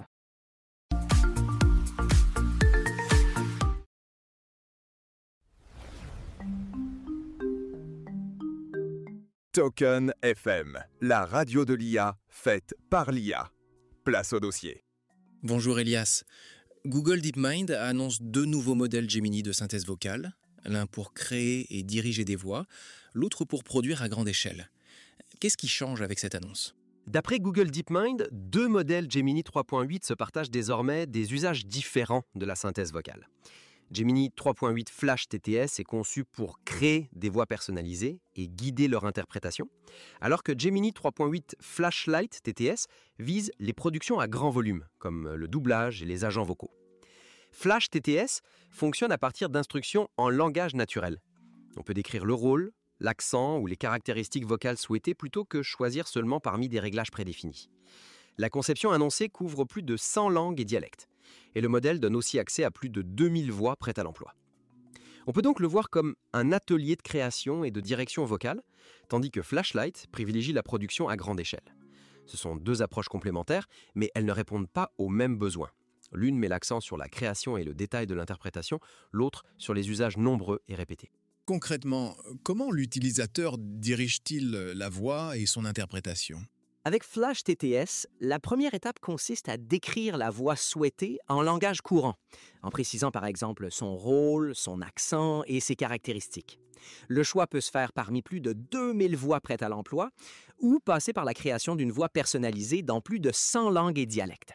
Token FM, la radio de l'IA faite par l'IA. Place au dossier. Bonjour Elias. Google DeepMind annonce 2 nouveaux modèles Gemini de synthèse vocale, l'un pour créer et diriger des voix, l'autre pour produire à grande échelle. Qu'est-ce qui change avec cette annonce ? D'après Google DeepMind, 2 modèles Gemini 3.8 se partagent désormais des usages différents de la synthèse vocale. Gemini 3.8 Flash TTS est conçu pour créer des voix personnalisées et guider leur interprétation, alors que Gemini 3.8 Flashlight TTS vise les productions à grand volume, comme le doublage et les agents vocaux. Flash TTS fonctionne à partir d'instructions en langage naturel. On peut décrire le rôle, l'accent ou les caractéristiques vocales souhaitées plutôt que choisir seulement parmi des réglages prédéfinis. La conception annoncée couvre plus de 100 langues et dialectes, et le modèle donne aussi accès à plus de 2000 voix prêtes à l'emploi. On peut donc le voir comme un atelier de création et de direction vocale, tandis que Flashlight privilégie la production à grande échelle. Ce sont deux approches complémentaires, mais elles ne répondent pas aux mêmes besoins. L'une met l'accent sur la création et le détail de l'interprétation, l'autre sur les usages nombreux et répétés. Concrètement, comment l'utilisateur dirige-t-il la voix et son interprétation ? Avec Flash TTS, la première étape consiste à décrire la voix souhaitée en langage courant, en précisant par exemple son rôle, son accent et ses caractéristiques. Le choix peut se faire parmi plus de 2000 voix prêtes à l'emploi ou passer par la création d'une voix personnalisée dans plus de 100 langues et dialectes.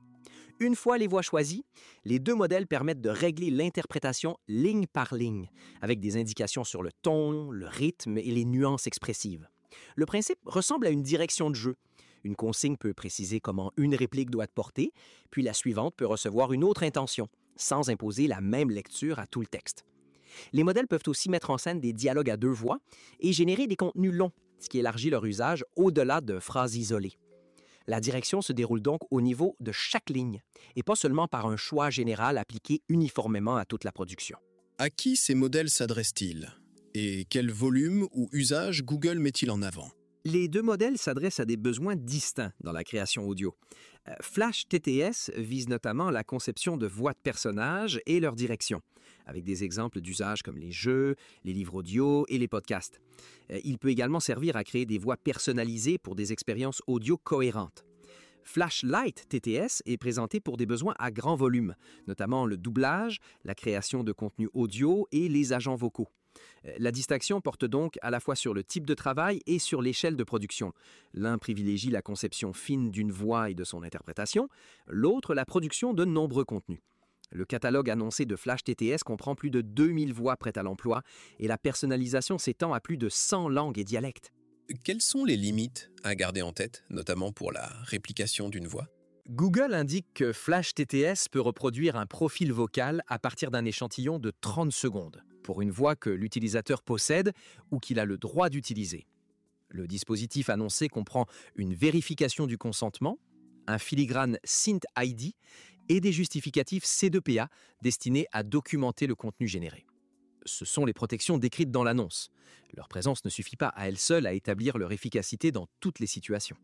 Une fois les voix choisies, les deux modèles permettent de régler l'interprétation ligne par ligne, avec des indications sur le ton, le rythme et les nuances expressives. Le principe ressemble à une direction de jeu. Une consigne peut préciser comment une réplique doit être portée, puis la suivante peut recevoir une autre intention, sans imposer la même lecture à tout le texte. Les modèles peuvent aussi mettre en scène des dialogues à deux voix et générer des contenus longs, ce qui élargit leur usage au-delà de phrases isolées. La direction se déroule donc au niveau de chaque ligne, et pas seulement par un choix général appliqué uniformément à toute la production. À qui ces modèles s'adressent-ils ? Et quel volume ou usage Google met-il en avant ? Les deux modèles s'adressent à des besoins distincts dans la création audio. Flash TTS vise notamment la conception de voix de personnages et leur direction, avec des exemples d'usage comme les jeux, les livres audio et les podcasts. Il peut également servir à créer des voix personnalisées pour des expériences audio cohérentes. Flashlight TTS est présenté pour des besoins à grand volume, notamment le doublage, la création de contenu audio et les agents vocaux. La distinction porte donc à la fois sur le type de travail et sur l'échelle de production. L'un privilégie la conception fine d'une voix et de son interprétation, l'autre la production de nombreux contenus. Le catalogue annoncé de Flash TTS comprend plus de 2000 voix prêtes à l'emploi et la personnalisation s'étend à plus de 100 langues et dialectes. Quelles sont les limites à garder en tête, notamment pour la réplication d'une voix ? Google indique que Flash TTS peut reproduire un profil vocal à partir d'un échantillon de 30 secondes, pour une voix que l'utilisateur possède ou qu'il a le droit d'utiliser. Le dispositif annoncé comprend une vérification du consentement, un filigrane Synth ID et des justificatifs C2PA destinés à documenter le contenu généré. Ce sont les protections décrites dans l'annonce. Leur présence ne suffit pas à elle seule à établir leur efficacité dans toutes les situations.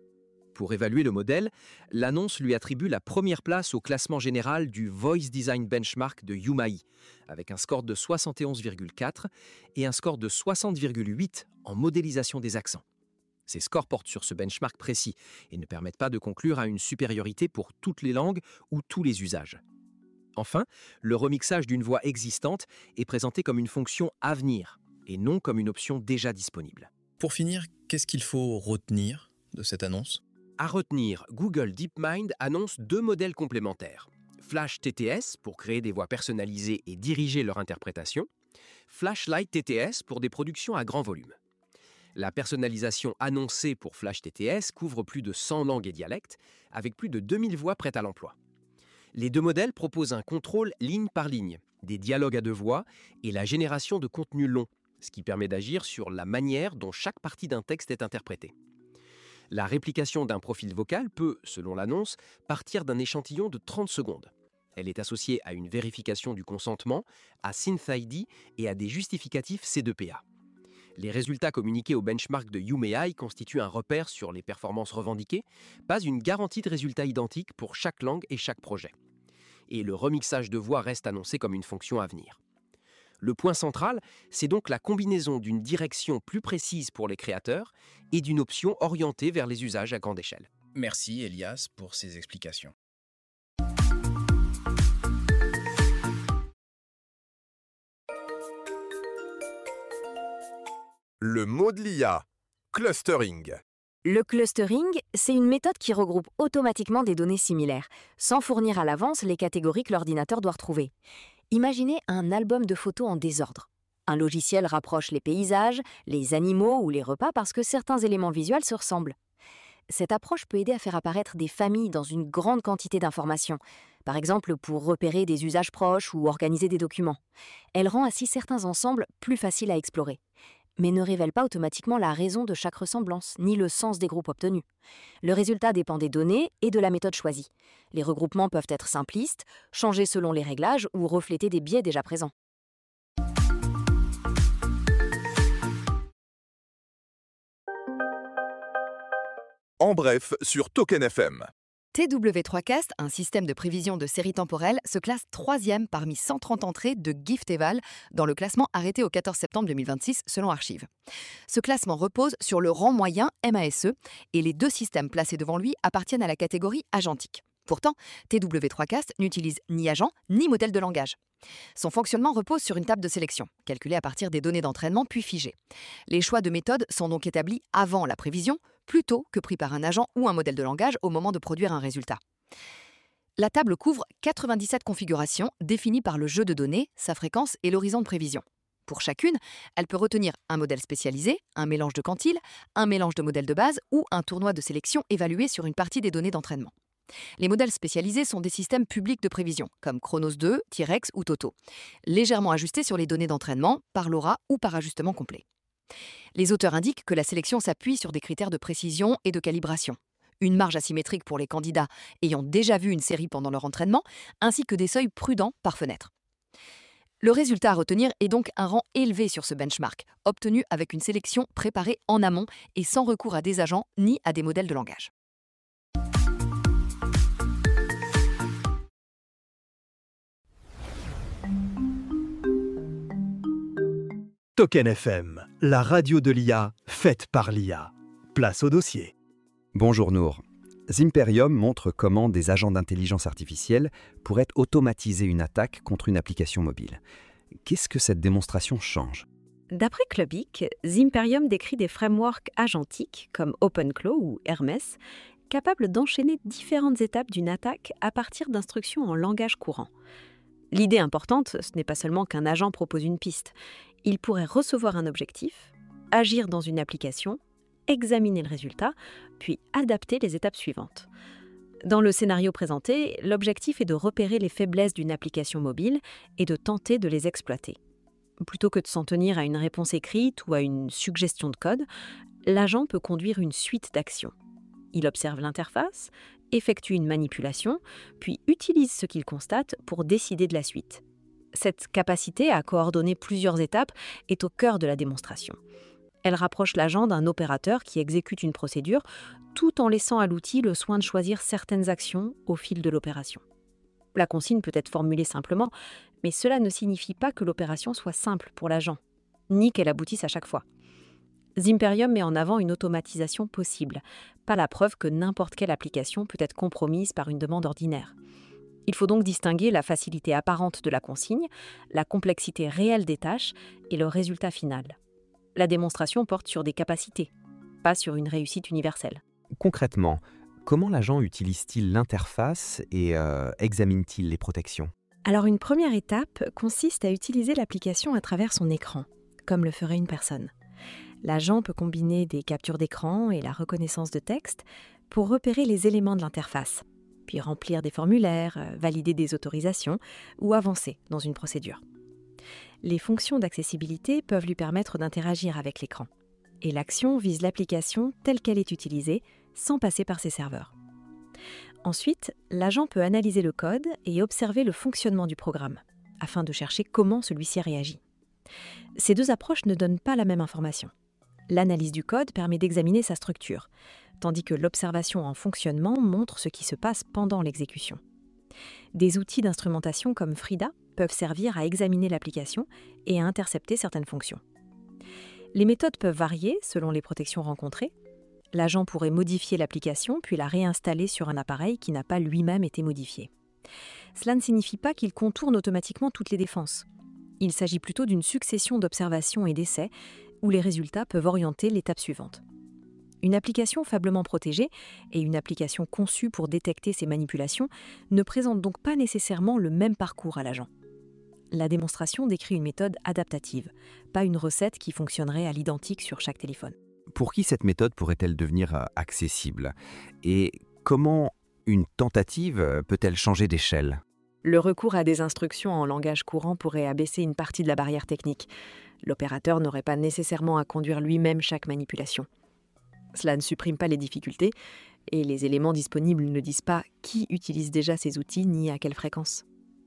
Pour évaluer le modèle, l'annonce lui attribue la première place au classement général du Voice Design Benchmark de Yumae, avec un score de 71,4 et un score de 60,8 en modélisation des accents. Ces scores portent sur ce benchmark précis et ne permettent pas de conclure à une supériorité pour toutes les langues ou tous les usages. Enfin, le remixage d'une voix existante est présenté comme une fonction à venir et non comme une option déjà disponible. Pour finir, qu'est-ce qu'il faut retenir de cette annonce ? À retenir, Google DeepMind annonce deux modèles complémentaires. Flash TTS pour créer des voix personnalisées et diriger leur interprétation. Flashlight TTS pour des productions à grand volume. La personnalisation annoncée pour Flash TTS couvre plus de 100 langues et dialectes, avec plus de 2000 voix prêtes à l'emploi. Les deux modèles proposent un contrôle ligne par ligne, des dialogues à deux voix et la génération de contenu long, ce qui permet d'agir sur la manière dont chaque partie d'un texte est interprétée. La réplication d'un profil vocal peut, selon l'annonce, partir d'un échantillon de 30 secondes. Elle est associée à une vérification du consentement, à SynthID et à des justificatifs C2PA. Les résultats communiqués au benchmark de Yumae constituent un repère sur les performances revendiquées, pas une garantie de résultats identiques pour chaque langue et chaque projet. Et le remixage de voix reste annoncé comme une fonction à venir. Le point central, c'est donc la combinaison d'une direction plus précise pour les créateurs et d'une option orientée vers les usages à grande échelle. Merci Elias pour ces explications. Le mot de l'IA, clustering. Le clustering, c'est une méthode qui regroupe automatiquement des données similaires, sans fournir à l'avance les catégories que l'ordinateur doit retrouver. Imaginez un album de photos en désordre. Un logiciel rapproche les paysages, les animaux ou les repas parce que certains éléments visuels se ressemblent. Cette approche peut aider à faire apparaître des familles dans une grande quantité d'informations, par exemple pour repérer des usages proches ou organiser des documents. Elle rend ainsi certains ensembles plus faciles à explorer, mais ne révèle pas automatiquement la raison de chaque ressemblance, ni le sens des groupes obtenus. Le résultat dépend des données et de la méthode choisie. Les regroupements peuvent être simplistes, changer selon les réglages ou refléter des biais déjà présents. En bref, sur Token FM. TW3Cast, un système de prévision de séries temporelles, se classe 3e parmi 130 entrées de Gifteval dans le classement arrêté au 14 septembre 2026 selon Archive. Ce classement repose sur le rang moyen MASE et les 2 systèmes placés devant lui appartiennent à la catégorie agentique. Pourtant, TW3Cast n'utilise ni agent ni modèle de langage. Son fonctionnement repose sur une table de sélection, calculée à partir des données d'entraînement puis figées. Les choix de méthode sont donc établis avant la prévision, plutôt que pris par un agent ou un modèle de langage au moment de produire un résultat. La table couvre 97 configurations définies par le jeu de données, sa fréquence et l'horizon de prévision. Pour chacune, elle peut retenir un modèle spécialisé, un mélange de quantiles, un mélange de modèles de base ou un tournoi de sélection évalué sur une partie des données d'entraînement. Les modèles spécialisés sont des systèmes publics de prévision, comme Chronos 2, T-Rex ou Toto, légèrement ajustés sur les données d'entraînement, par LoRa ou par ajustement complet. Les auteurs indiquent que la sélection s'appuie sur des critères de précision et de calibration, une marge asymétrique pour les candidats ayant déjà vu une série pendant leur entraînement, ainsi que des seuils prudents par fenêtre. Le résultat à retenir est donc un rang élevé sur ce benchmark, obtenu avec une sélection préparée en amont et sans recours à des agents ni à des modèles de langage. Token FM, la radio de l'IA, faite par l'IA. Place au dossier. Bonjour Nour. Zimperium montre comment des agents d'intelligence artificielle pourraient automatiser une attaque contre une application mobile. Qu'est-ce que cette démonstration change ? D'après Clubic, Zimperium décrit des frameworks agentiques comme OpenClaw ou Hermes, capables d'enchaîner différentes étapes d'une attaque à partir d'instructions en langage courant. L'idée importante, ce n'est pas seulement qu'un agent propose une piste. Il pourrait recevoir un objectif, agir dans une application, examiner le résultat, puis adapter les étapes suivantes. Dans le scénario présenté, l'objectif est de repérer les faiblesses d'une application mobile et de tenter de les exploiter. Plutôt que de s'en tenir à une réponse écrite ou à une suggestion de code, l'agent peut conduire une suite d'actions. Il observe l'interface, effectue une manipulation, puis utilise ce qu'il constate pour décider de la suite. Cette capacité à coordonner plusieurs étapes est au cœur de la démonstration. Elle rapproche l'agent d'un opérateur qui exécute une procédure tout en laissant à l'outil le soin de choisir certaines actions au fil de l'opération. La consigne peut être formulée simplement, mais cela ne signifie pas que l'opération soit simple pour l'agent, ni qu'elle aboutisse à chaque fois. Zimperium met en avant une automatisation possible, pas la preuve que n'importe quelle application peut être compromise par une demande ordinaire. Il faut donc distinguer la facilité apparente de la consigne, la complexité réelle des tâches et le résultat final. La démonstration porte sur des capacités, pas sur une réussite universelle. Concrètement, comment l'agent utilise-t-il l'interface et examine-t-il les protections ? Alors une première étape consiste à utiliser l'application à travers son écran, comme le ferait une personne. L'agent peut combiner des captures d'écran et la reconnaissance de texte pour repérer les éléments de l'interface, puis remplir des formulaires, valider des autorisations ou avancer dans une procédure. Les fonctions d'accessibilité peuvent lui permettre d'interagir avec l'écran. Et l'action vise l'application telle qu'elle est utilisée, sans passer par ses serveurs. Ensuite, l'agent peut analyser le code et observer le fonctionnement du programme, afin de chercher comment celui-ci réagit. Ces 2 approches ne donnent pas la même information. L'analyse du code permet d'examiner sa structure, tandis que l'observation en fonctionnement montre ce qui se passe pendant l'exécution. Des outils d'instrumentation comme Frida peuvent servir à examiner l'application et à intercepter certaines fonctions. Les méthodes peuvent varier selon les protections rencontrées. L'agent pourrait modifier l'application puis la réinstaller sur un appareil qui n'a pas lui-même été modifié. Cela ne signifie pas qu'il contourne automatiquement toutes les défenses. Il s'agit plutôt d'une succession d'observations et d'essais où les résultats peuvent orienter l'étape suivante. Une application faiblement protégée et une application conçue pour détecter ces manipulations ne présentent donc pas nécessairement le même parcours à l'agent. La démonstration décrit une méthode adaptative, pas une recette qui fonctionnerait à l'identique sur chaque téléphone. Pour qui cette méthode pourrait-elle devenir accessible ? Et comment une tentative peut-elle changer d'échelle ? Le recours à des instructions en langage courant pourrait abaisser une partie de la barrière technique. L'opérateur n'aurait pas nécessairement à conduire lui-même chaque manipulation. Cela ne supprime pas les difficultés, et les éléments disponibles ne disent pas qui utilise déjà ces outils ni à quelle fréquence.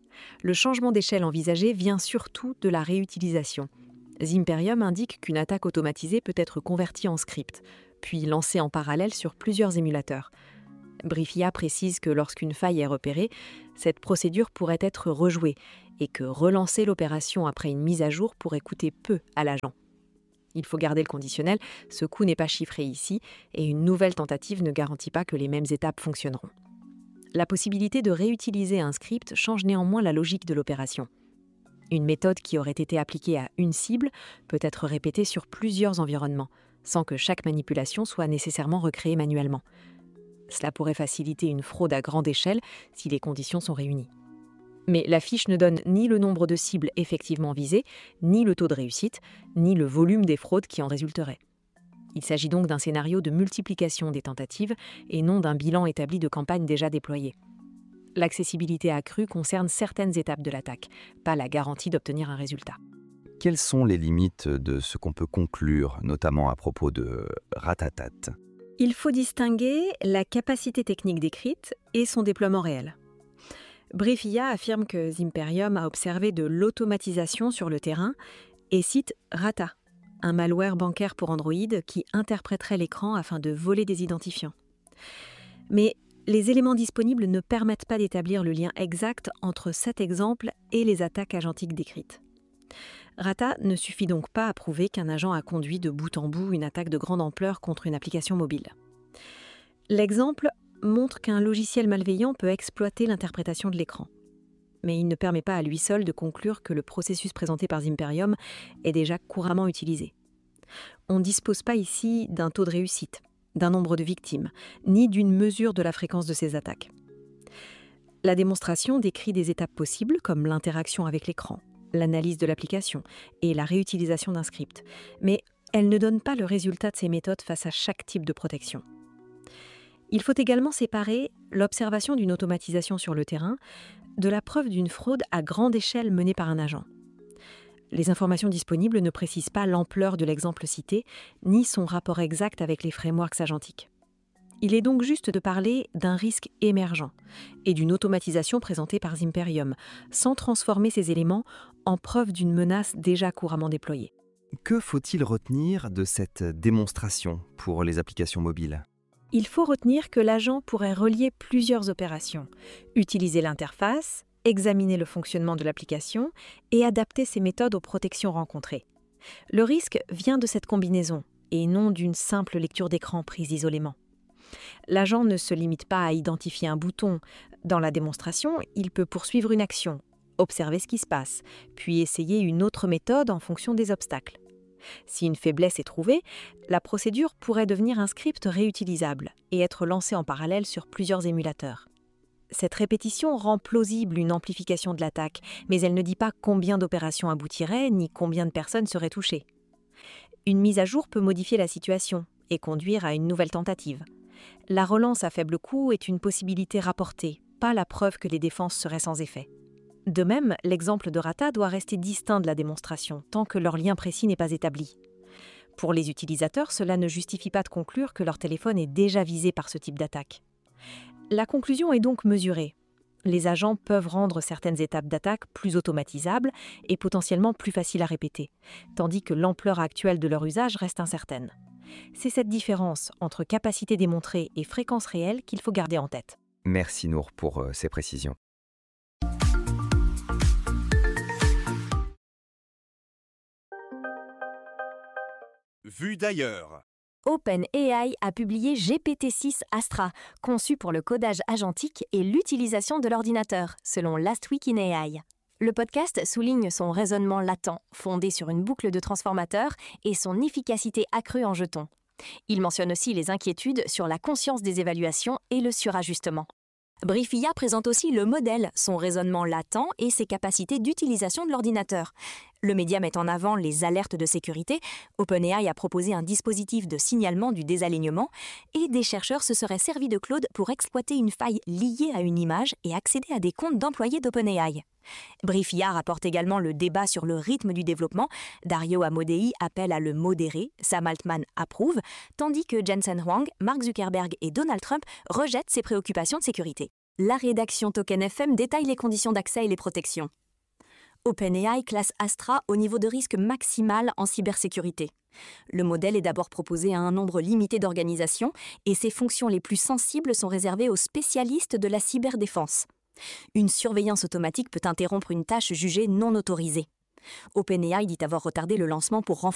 Le changement d'échelle envisagé vient surtout de la réutilisation. Zimperium indique qu'une attaque automatisée peut être convertie en script, puis lancée en parallèle sur plusieurs émulateurs. Briefia précise que lorsqu'une faille est repérée, cette procédure pourrait être rejouée et que relancer l'opération après une mise à jour pourrait coûter peu à l'agent. Il faut garder le conditionnel, ce coût n'est pas chiffré ici et une nouvelle tentative ne garantit pas que les mêmes étapes fonctionneront. La possibilité de réutiliser un script change néanmoins la logique de l'opération. Une méthode qui aurait été appliquée à une cible peut être répétée sur plusieurs environnements, sans que chaque manipulation soit nécessairement recréée manuellement. Cela pourrait faciliter une fraude à grande échelle si les conditions sont réunies. Mais la fiche ne donne ni le nombre de cibles effectivement visées, ni le taux de réussite, ni le volume des fraudes qui en résulteraient. Il s'agit donc d'un scénario de multiplication des tentatives et non d'un bilan établi de campagnes déjà déployées. L'accessibilité accrue concerne certaines étapes de l'attaque, pas la garantie d'obtenir un résultat. Quelles sont les limites de ce qu'on peut conclure, notamment à propos de Ratatat ? Il faut distinguer la capacité technique décrite et son déploiement réel. Briefia affirme que Zimperium a observé de l'automatisation sur le terrain et cite Rata, un malware bancaire pour Android qui interpréterait l'écran afin de voler des identifiants. Mais les éléments disponibles ne permettent pas d'établir le lien exact entre cet exemple et les attaques agentiques décrites. Rata ne suffit donc pas à prouver qu'un agent a conduit de bout en bout une attaque de grande ampleur contre une application mobile. L'exemple montre qu'un logiciel malveillant peut exploiter l'interprétation de l'écran. Mais il ne permet pas à lui seul de conclure que le processus présenté par Zimperium est déjà couramment utilisé. On ne dispose pas ici d'un taux de réussite, d'un nombre de victimes, ni d'une mesure de la fréquence de ces attaques. La démonstration décrit des étapes possibles comme l'interaction avec l'écran, l'analyse de l'application et la réutilisation d'un script, mais elle ne donne pas le résultat de ces méthodes face à chaque type de protection. Il faut également séparer l'observation d'une automatisation sur le terrain de la preuve d'une fraude à grande échelle menée par un agent. Les informations disponibles ne précisent pas l'ampleur de l'exemple cité, ni son rapport exact avec les frameworks agentiques. Il est donc juste de parler d'un risque émergent et d'une automatisation présentée par Zimperium, sans transformer ces éléments en preuve d'une menace déjà couramment déployée. Que faut-il retenir de cette démonstration pour les applications mobiles ? Il faut retenir que l'agent pourrait relier plusieurs opérations, utiliser l'interface, examiner le fonctionnement de l'application et adapter ses méthodes aux protections rencontrées. Le risque vient de cette combinaison et non d'une simple lecture d'écran prise isolément. L'agent ne se limite pas à identifier un bouton. Dans la démonstration, il peut poursuivre une action, observer ce qui se passe, puis essayer une autre méthode en fonction des obstacles. Si une faiblesse est trouvée, la procédure pourrait devenir un script réutilisable et être lancé en parallèle sur plusieurs émulateurs. Cette répétition rend plausible une amplification de l'attaque, mais elle ne dit pas combien d'opérations aboutiraient ni combien de personnes seraient touchées. Une mise à jour peut modifier la situation et conduire à une nouvelle tentative. La relance à faible coût est une possibilité rapportée, pas la preuve que les défenses seraient sans effet. De même, l'exemple de Rata doit rester distinct de la démonstration, tant que leur lien précis n'est pas établi. Pour les utilisateurs, cela ne justifie pas de conclure que leur téléphone est déjà visé par ce type d'attaque. La conclusion est donc mesurée. Les agents peuvent rendre certaines étapes d'attaque plus automatisables et potentiellement plus faciles à répéter, tandis que l'ampleur actuelle de leur usage reste incertaine. C'est cette différence entre capacité démontrée et fréquence réelle qu'il faut garder en tête. Merci Nour pour ces précisions. Vue d'ailleurs. OpenAI a publié GPT-6 Astra, conçu pour le codage agentique et l'utilisation de l'ordinateur, selon Last Week in AI. Le podcast souligne son raisonnement latent, fondé sur une boucle de transformateurs et son efficacité accrue en jetons. Il mentionne aussi les inquiétudes sur la conscience des évaluations et le surajustement. Briefia présente aussi le modèle, son raisonnement latent et ses capacités d'utilisation de l'ordinateur. Le média met en avant les alertes de sécurité. OpenAI a proposé un dispositif de signalement du désalignement et des chercheurs se seraient servis de Claude pour exploiter une faille liée à une image et accéder à des comptes d'employés d'OpenAI. Briefia rapporte également le débat sur le rythme du développement. Dario Amodei appelle à le modérer, Sam Altman approuve, tandis que Jensen Huang, Mark Zuckerberg et Donald Trump rejettent ses préoccupations de sécurité. La rédaction Token FM détaille les conditions d'accès et les protections. OpenAI classe Astra au niveau de risque maximal en cybersécurité. Le modèle est d'abord proposé à un nombre limité d'organisations et ses fonctions les plus sensibles sont réservées aux spécialistes de la cyberdéfense. Une surveillance automatique peut interrompre une tâche jugée non autorisée. OpenAI dit avoir retardé le lancement pour renforcer